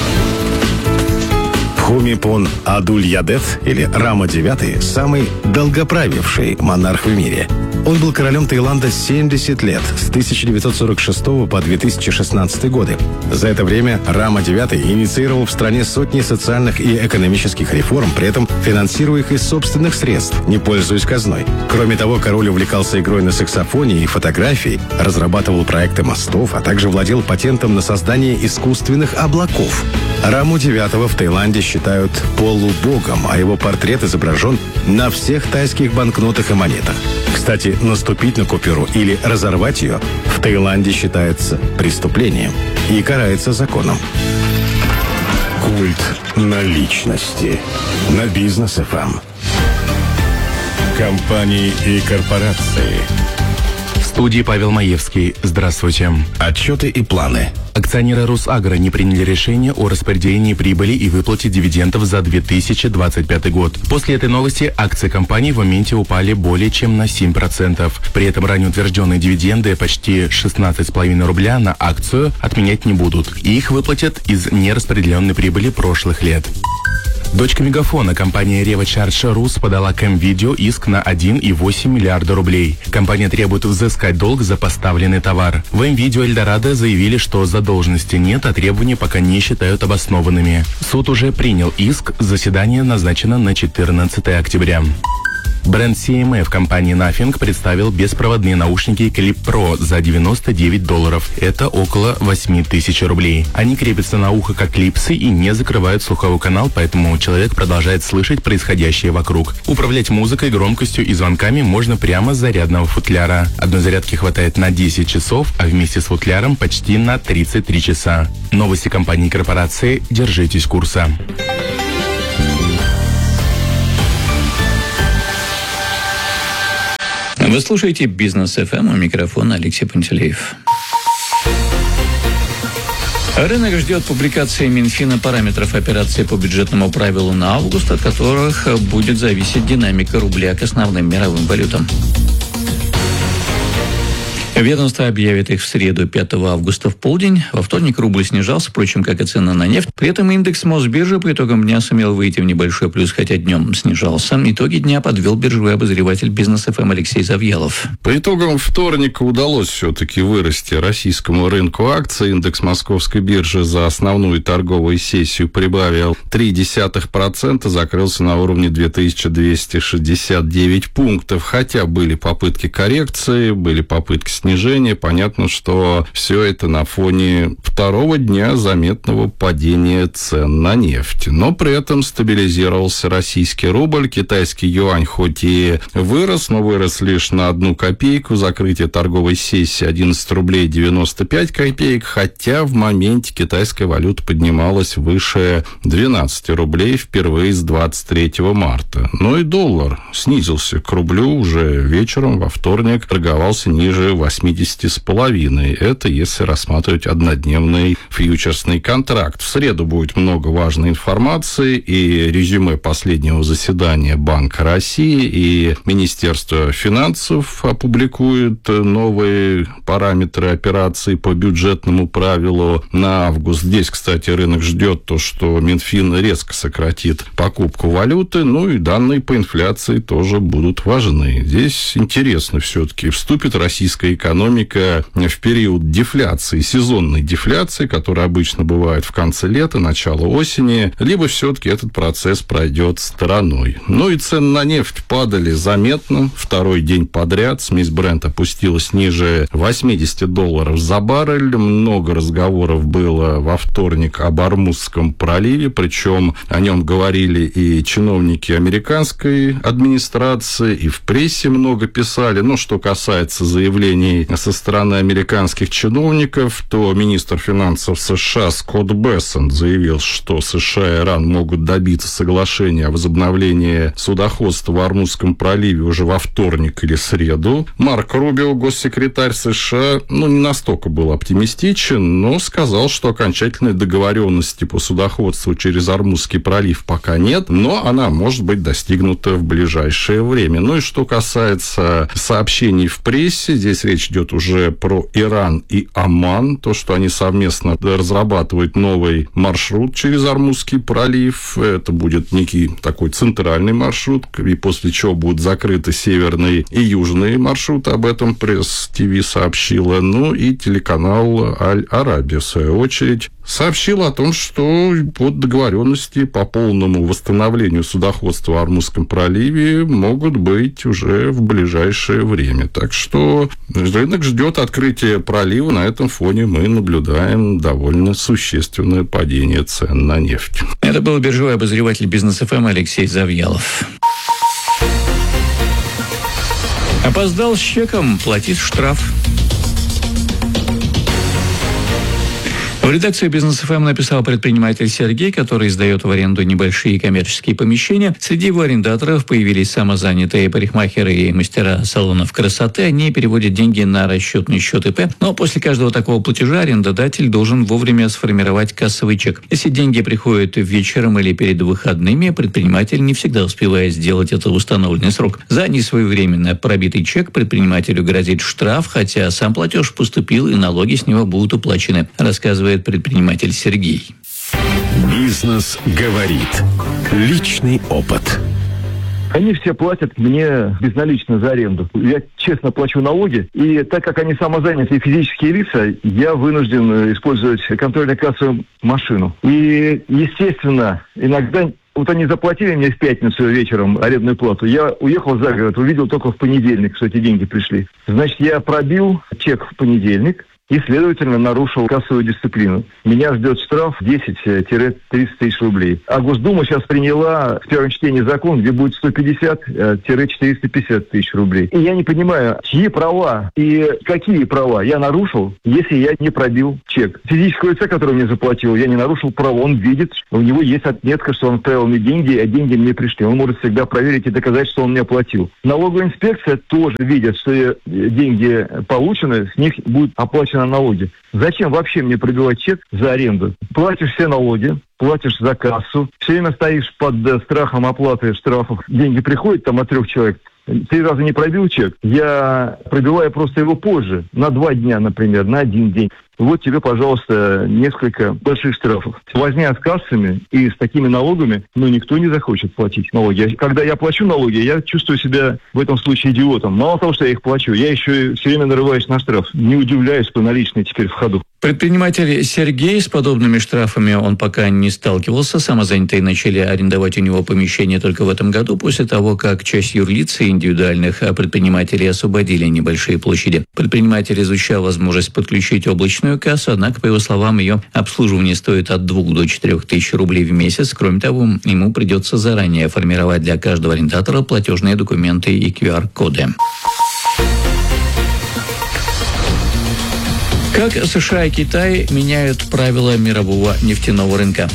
Пхумипон Адульядет, или Рама девятый, самый долгоправивший монарх в мире. Он был королем Таиланда семьдесят лет, с тысяча девятьсот сорок шестого по две тысячи шестнадцатый годы. За это время Рама девятый инициировал в стране сотни социальных и экономических реформ, при этом финансируя их из собственных средств, не пользуясь казной. Кроме того, король увлекался игрой на саксофоне и фотографией, разрабатывал проекты мостов, а также владел патентом на создание искусственных облаков. Раму девятого в Таиланде считают полубогом, а его портрет изображен на всех тайских банкнотах и монетах. Кстати, наступить на купюру или разорвать ее в Таиланде считается преступлением и карается законом. Культ наличности на Бизнес эф эм. Компании и корпорации, В студии Павел Маевский. Здравствуйте. Отчеты и планы. Акционеры Росагро не приняли решение о распределении прибыли и выплате дивидендов за две тысячи двадцать пятый год. После этой новости акции компании в моменте упали более чем на семь процентов. При этом ранее утвержденные дивиденды почти шестнадцать с половиной рубля на акцию отменять не будут. И их выплатят из нераспределенной прибыли прошлых лет. Дочка Мегафона, компания Revo Charge Rus, подала к М-Видео иск на один и восемь миллиарда рублей. Компания требует взыскать долг за поставленный товар. В М-Видео Эльдорадо заявили, что задолженности нет, а требования пока не считают обоснованными. Суд уже принял иск, заседание назначено на четырнадцатое октября. Бренд си эм эф компании Nothing представил беспроводные наушники Clip Pro за девяносто девять долларов. Это около восемь тысяч рублей. Они крепятся на ухо как клипсы и не закрывают слуховой канал, поэтому человек продолжает слышать происходящее вокруг. Управлять музыкой, громкостью и звонками можно прямо с зарядного футляра. Одной зарядки хватает на десять часов, а вместе с футляром почти на тридцать три часа. Новости компании и корпорации. Держитесь курса. Вы слушаете «Бизнес эф эм», у микрофона Алексей Пантелеев. Рынок ждет публикации Минфина параметров операции по бюджетному правилу на август, от которых будет зависеть динамика рубля к основным мировым валютам. Ведомство объявит их в среду, пятого августа в полдень. Во вторник рубль снижался, впрочем, как и цена на нефть. При этом индекс Мосбиржи по итогам дня сумел выйти в небольшой плюс, хотя днем снижался. Итоги дня подвел биржевой обозреватель «Бизнес эф эм» Алексей Завьялов. По итогам вторника удалось все-таки вырасти российскому рынку акций. Индекс Московской биржи за основную торговую сессию прибавил три десятых процента, закрылся на уровне две тысячи двести шестьдесят девять пунктов. Хотя были попытки коррекции, были попытки снижения. Снижение. Понятно, что все это на фоне второго дня заметного падения цен на нефть. Но при этом стабилизировался российский рубль. Китайский юань хоть и вырос, но вырос лишь на одну копейку. Закрытие торговой сессии одиннадцать рублей девяносто пять копеек. Хотя в моменте китайская валюта поднималась выше двенадцать рублей впервые с двадцать третьего марта. Но и доллар снизился к рублю уже вечером во вторник. Торговался ниже восьмидесяти с половиной. Это если рассматривать однодневный фьючерсный контракт. В среду будет много важной информации и резюме последнего заседания Банка России, и Министерство финансов опубликует новые параметры операции по бюджетному правилу на август. Здесь, кстати, рынок ждет то, что Минфин резко сократит покупку валюты, ну и данные по инфляции тоже будут важны. Здесь интересно все-таки, вступит российская экономика экономика в период дефляции, сезонной дефляции, которая обычно бывает в конце лета, начало осени, либо все-таки этот процесс пройдет стороной. Ну и цены на нефть падали заметно. Второй день подряд смесь Brent опустилась ниже восемьдесят долларов за баррель. Много разговоров было во вторник об Ормузском проливе, причем о нем говорили и чиновники американской администрации, и в прессе много писали. Ну, что касается заявлений со стороны американских чиновников, то министр финансов США Скотт Бессент заявил, что США и Иран могут добиться соглашения о возобновлении судоходства в Ормузском проливе уже во вторник или среду. Марк Рубио, госсекретарь США, ну, не настолько был оптимистичен, но сказал, что окончательной договоренности по судоходству через Ормузский пролив пока нет, но она может быть достигнута в ближайшее время. Ну и что касается сообщений в прессе, здесь речь идет уже про Иран и Оман, то, что они совместно разрабатывают новый маршрут через Ормузский пролив. Это будет некий такой центральный маршрут, и после чего будут закрыты северные и южные маршруты. Об этом пресс-ТВ сообщила. Ну и телеканал Аль-Арабия, в свою очередь, сообщил о том, что под договоренности по полному восстановлению судоходства в Ормузском проливе могут быть уже в ближайшее время. Так что рынок ждет открытия пролива. На этом фоне мы наблюдаем довольно существенное падение цен на нефть. Это был биржевой обозреватель «Бизнес эф эм» Алексей Завьялов. Опоздал с чеком, платить штраф. В редакции «Бизнес эф эм» написал предприниматель Сергей, который сдает в аренду небольшие коммерческие помещения. Среди его арендаторов появились самозанятые парикмахеры и мастера салонов красоты. Они переводят деньги на расчетный счет ИП. Но после каждого такого платежа арендодатель должен вовремя сформировать кассовый чек. Если деньги приходят вечером или перед выходными, предприниматель не всегда успевает сделать это в установленный срок. За несвоевременно пробитый чек предпринимателю грозит штраф, хотя сам платеж поступил и налоги с него будут уплачены, рассказывает предприниматель Сергей. Бизнес говорит. Личный опыт. Они все платят мне безналично за аренду. Я честно плачу налоги, и так как они самозанятые физические лица, я вынужден использовать контрольно-кассовую машину. И, естественно, иногда... Вот они заплатили мне в пятницу вечером арендную плату. Я уехал за город, увидел только в понедельник, что эти деньги пришли. Значит, я пробил чек в понедельник и, следовательно, нарушил кассовую дисциплину. Меня ждет штраф десять-тридцать тысяч рублей. А Госдума сейчас приняла в первом чтении закон, где будет сто пятьдесят-четыреста пятьдесят тысяч рублей. И я не понимаю, чьи права и какие права я нарушил, если я не пробил чек. Физического лица, который мне заплатил, я не нарушил права. Он видит, у него есть отметка, что он отправил мне деньги, а деньги мне пришли. Он может всегда проверить и доказать, что он мне оплатил. Налоговая инспекция тоже видит, что деньги получены, с них будет оплачено налоги. Зачем вообще мне пробивать чек за аренду? Платишь все налоги, платишь за кассу, все время стоишь под страхом оплаты штрафов. Деньги приходят там от трех человек. Три раза не пробил чек, я пробиваю просто его позже, на два дня, например, на один день. Вот тебе, пожалуйста, несколько больших штрафов. Возня с кассами и с такими налогами, ну, никто не захочет платить налоги. Когда я плачу налоги, я чувствую себя в этом случае идиотом. Мало того, что я их плачу, я еще все время нарываюсь на штраф. Не удивляюсь, что наличные теперь в ходу. Предприниматель Сергей с подобными штрафами он пока не сталкивался. Самозанятые начали арендовать у него помещение только в этом году, после того, как часть юрлиц и индивидуальных предпринимателей освободили небольшие площади. Предприниматель изучал возможность подключить облачную кассу, однако, по его словам, ее обслуживание стоит от двух до четырех тысяч рублей в месяц. Кроме того, ему придется заранее формировать для каждого арендатора платежные документы и ку ар-коды. Как США и Китай меняют правила мирового нефтяного рынка?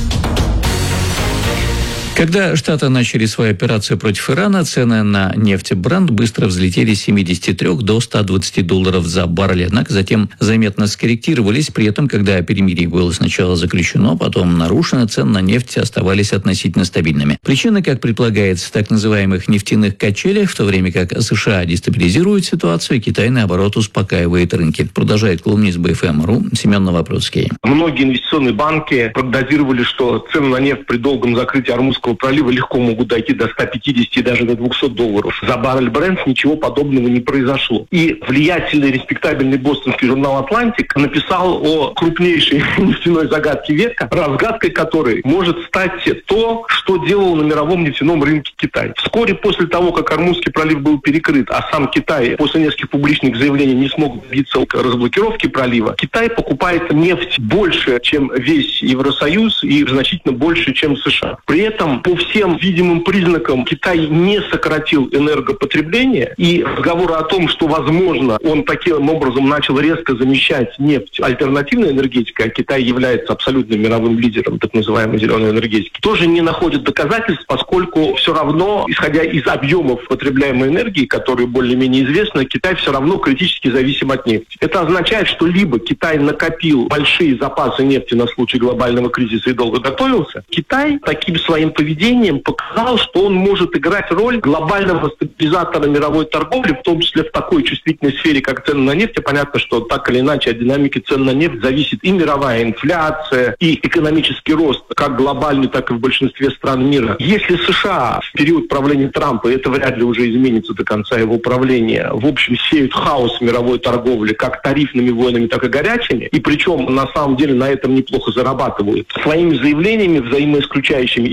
Когда Штаты начали свою операцию против Ирана, цены на нефть Brent быстро взлетели с семидесяти трёх до ста двадцати долларов за баррель, однако затем заметно скорректировались. При этом, когда перемирие было сначала заключено, потом нарушено, цены на нефть оставались относительно стабильными. Причина, как предполагается, в так называемых нефтяных качелях, в то время как США дестабилизирует ситуацию, Китай, наоборот, успокаивает рынки. Продолжает колумнист бэ эф эм точка ру Семен Новопроцкий. Многие инвестиционные банки прогнозировали, что цены на нефть при долгом закрытии Ормузского пролива легко могут дойти до ста пятидесяти, даже до двухсот долларов. За баррель Brent ничего подобного не произошло. И влиятельный, респектабельный бостонский журнал «Атлантик» написал о крупнейшей нефтяной загадке века, разгадкой которой может стать то, что делал на мировом нефтяном рынке Китай. Вскоре после того, как Ормузский пролив был перекрыт, а сам Китай после нескольких публичных заявлений не смог добиться разблокировки пролива, Китай покупает нефть больше, чем весь Евросоюз, и значительно больше, чем США. При этом по всем видимым признакам Китай не сократил энергопотребление, и разговоры о том, что, возможно, он таким образом начал резко замещать нефть альтернативной энергетикой, а Китай является абсолютным мировым лидером так называемой зеленой энергетики, тоже не находят доказательств, поскольку все равно, исходя из объемов потребляемой энергии, которые более-менее известны, Китай все равно критически зависим от нефти. Это означает, что либо Китай накопил большие запасы нефти на случай глобального кризиса и долго готовился, Китай таким своим поведением показал, что он может играть роль глобального стабилизатора мировой торговли, в том числе в такой чувствительной сфере, как цены на нефть. И понятно, что так или иначе от динамики цен на нефть зависит и мировая инфляция, и экономический рост, как глобальный, так и в большинстве стран мира. Если США в период правления Трампа, и это вряд ли уже изменится до конца его правления, в общем, сеют хаос в мировой торговли, как тарифными войнами, так и горячими, и причем на самом деле на этом неплохо зарабатывают, своими заявлениями взаимоисключающими и взаимоисключающими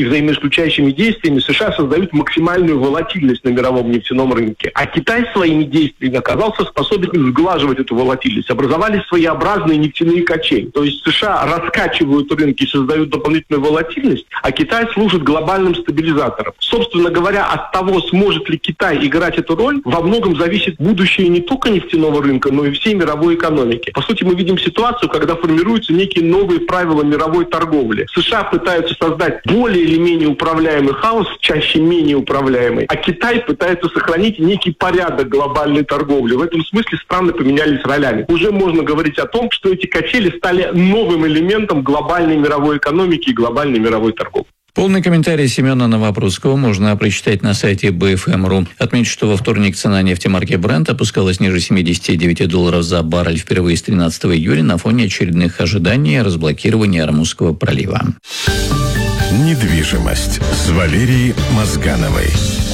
исключающими действиями США создают максимальную волатильность на мировом нефтяном рынке. А Китай своими действиями оказался способен сглаживать эту волатильность. Образовались своеобразные нефтяные качели. То есть США раскачивают рынки и создают дополнительную волатильность, а Китай служит глобальным стабилизатором. Собственно говоря, от того, сможет ли Китай играть эту роль, во многом зависит будущее не только нефтяного рынка, но и всей мировой экономики. По сути, мы видим ситуацию, когда формируются некие новые правила мировой торговли. США пытаются создать более или менее управляемый хаос, чаще менее управляемый, а Китай пытается сохранить некий порядок глобальной торговли. В этом смысле страны поменялись ролями. Уже можно говорить о том, что эти качели стали новым элементом глобальной мировой экономики и глобальной мировой торговли. Полный комментарий Семена Новопрудского можно прочитать на сайте би эф эм точка ру. Отмечу, что во вторник цена нефти марки Brent опускалась ниже семидесяти девяти долларов за баррель впервые с тринадцатого июля на фоне очередных ожиданий разблокирования Ормузского пролива. Недвижимость с Валерией Мозгановой.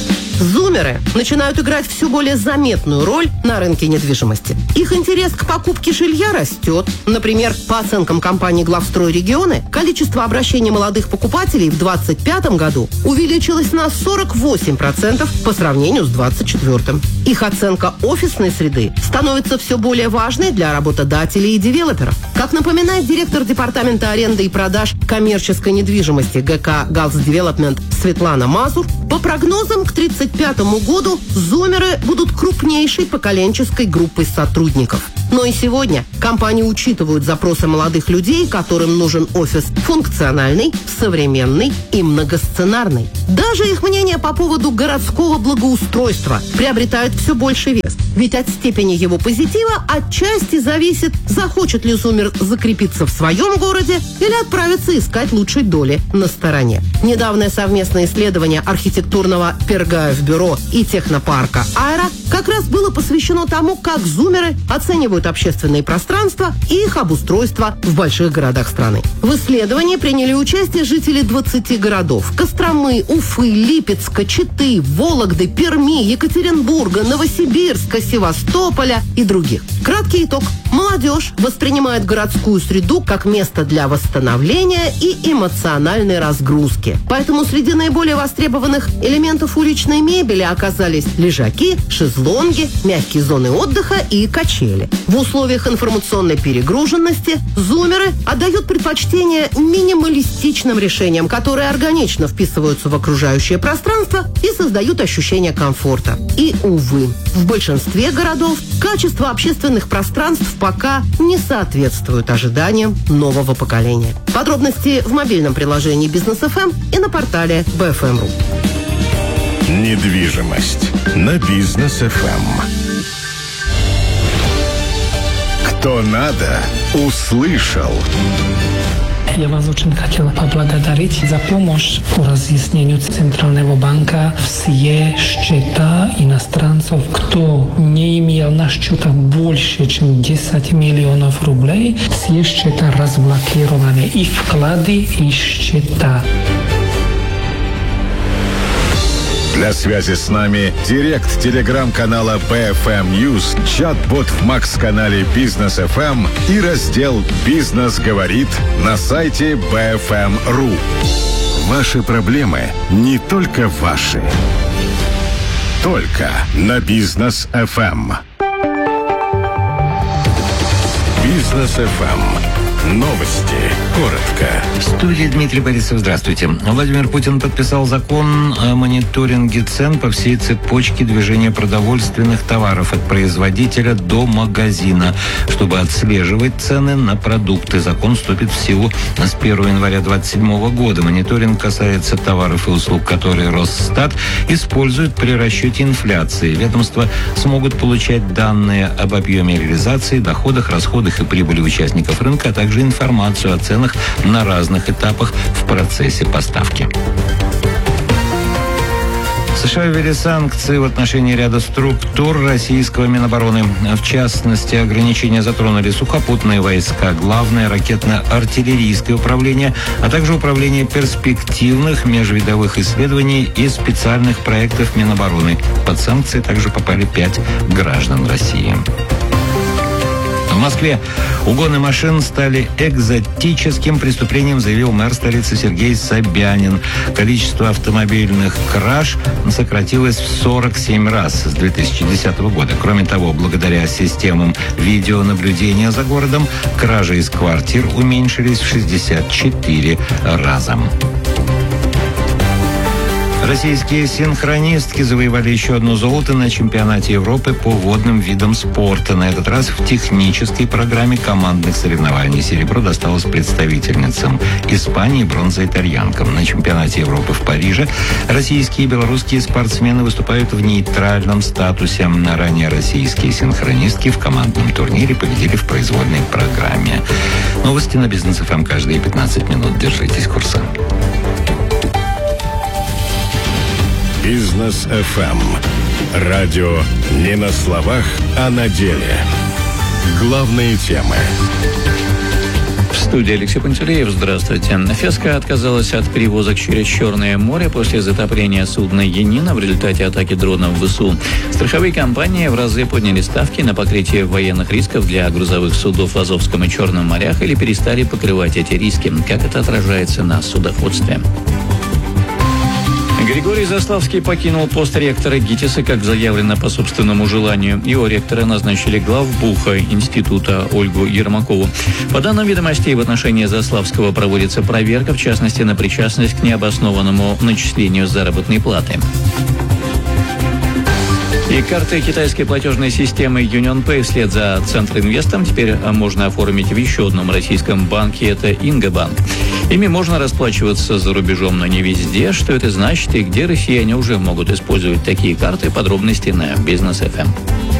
Зумеры начинают играть все более заметную роль на рынке недвижимости. Их интерес к покупке жилья растет. Например, по оценкам компании «Главстрой Регионы», количество обращений молодых покупателей в двадцать пятом году увеличилось на сорок восемь процентов по сравнению с двадцать четвёртым. Их оценка офисной среды становится все более важной для работодателей и девелоперов. Как напоминает директор департамента аренды и продаж коммерческой недвижимости ГК «Галс Девелопмент» Светлана Мазур, по прогнозам к тридцать пятому году зумеры будут крупнейшей поколенческой группой сотрудников. Но и сегодня компании учитывают запросы молодых людей, которым нужен офис функциональный, современный и многосценарный. Даже их мнение по поводу городского благоустройства приобретает все больший вес. Ведь от степени его позитива отчасти зависит, захочет ли зумер закрепиться в своем городе или отправиться искать лучшей доли на стороне. Недавнее совместное исследование архитектурного Пергаев бюро и технопарка «Аэро» как раз было посвящено тому, как зумеры оценивают общественные пространства и их обустройство в больших городах страны. В исследовании приняли участие жители двадцати городов: Костромы, Уфы, Липецка, Читы, Вологды, Перми, Екатеринбурга, Новосибирска, Севастополя и других. Краткий итог. Молодежь воспринимает городскую среду как место для восстановления и эмоциональной разгрузки. Поэтому среди наиболее востребованных элементов уличной мебели оказались лежаки, шезлонги, мягкие зоны отдыха и качели. В условиях информационной перегруженности зумеры отдают предпочтение минималистичным решениям, которые органично вписываются в окружающее пространство и создают ощущение комфорта. И, увы, в большинстве городов качество общественных пространств пока не соответствует ожиданиям нового поколения. Подробности в мобильном приложении Бизнес эф эм и на портале би эф эм точка ру. Недвижимость на Бизнес эф эм. Кто надо, услышал. Я вас очень хотела поблагодарить за помощь по разъяснению Центрального банка. Все счета иностранцев, кто не имел на счетах больше, чем десять миллионов рублей, все счета разблокированы. И вклады, и счета. Для связи с нами директ телеграм-канала би эф эм News, чат-бот в Макс-канале Бизнес эф эм и раздел «Бизнес говорит» на сайте би эф эм точка ру. Ваши проблемы не только ваши. Только на Бизнес эф эм. Бизнес эф эм. Новости. Коротко. В студии Дмитрий Борисов. Здравствуйте. Владимир Путин подписал закон о мониторинге цен по всей цепочке движения продовольственных товаров от производителя до магазина. Чтобы отслеживать цены на продукты, закон вступит в силу с первого января двадцать седьмого года. Мониторинг касается товаров и услуг, которые Росстат использует при расчете инфляции. Ведомства смогут получать данные об объеме реализации, доходах, расходах и прибыли участников рынка, а также информацию о ценах на разных этапах в процессе поставки. США ввели санкции в отношении ряда структур российского Минобороны. В частности, ограничения затронули сухопутные войска, главное ракетно-артиллерийское управление, а также управление перспективных межвидовых исследований и специальных проектов Минобороны. Под санкции также попали пять граждан России. Москве угоны машин стали экзотическим преступлением, заявил мэр столицы Сергей Собянин. Количество автомобильных краж сократилось в сорок семь раз с две тысячи десятого года. Кроме того, благодаря системам видеонаблюдения за городом, кражи из квартир уменьшились в шестьдесят четыре раза. Российские синхронистки завоевали еще одно золото на чемпионате Европы по водным видам спорта. На этот раз в технической программе командных соревнований серебро досталось представительницам Испании, бронза итальянкам. На чемпионате Европы в Париже российские и белорусские спортсмены выступают в нейтральном статусе. Ранее российские синхронистки в командном турнире победили в произвольной программе. Новости на Бизнес эф эм каждые пятнадцать минут. Держитесь курса. Бизнес эф эм. Радио не на словах, а на деле. Главные темы. В студии Алексей Пантелеев. Здравствуйте. Феска отказалась от перевозок через Черное море после затопления судна «Янина» в результате атаки дронов ВСУ. Страховые компании в разы подняли ставки на покрытие военных рисков для грузовых судов в Азовском и Черном морях или перестали покрывать эти риски. Как это отражается на судоходстве? Григорий Заславский покинул пост ректора ГИТИСа, как заявлено, по собственному желанию. Его ректора назначили главбуха института Ольгу Ермакову. По данным ведомостей, в отношении Заславского проводится проверка, в частности, на причастность к необоснованному начислению заработной платы. И карты китайской платежной системы UnionPay вслед за Центробанком теперь можно оформить в еще одном российском банке, это Инга-банк. Ими можно расплачиваться за рубежом, но не везде. Что это значит и где россияне уже могут использовать такие карты? Подробности на Бизнес эф эм.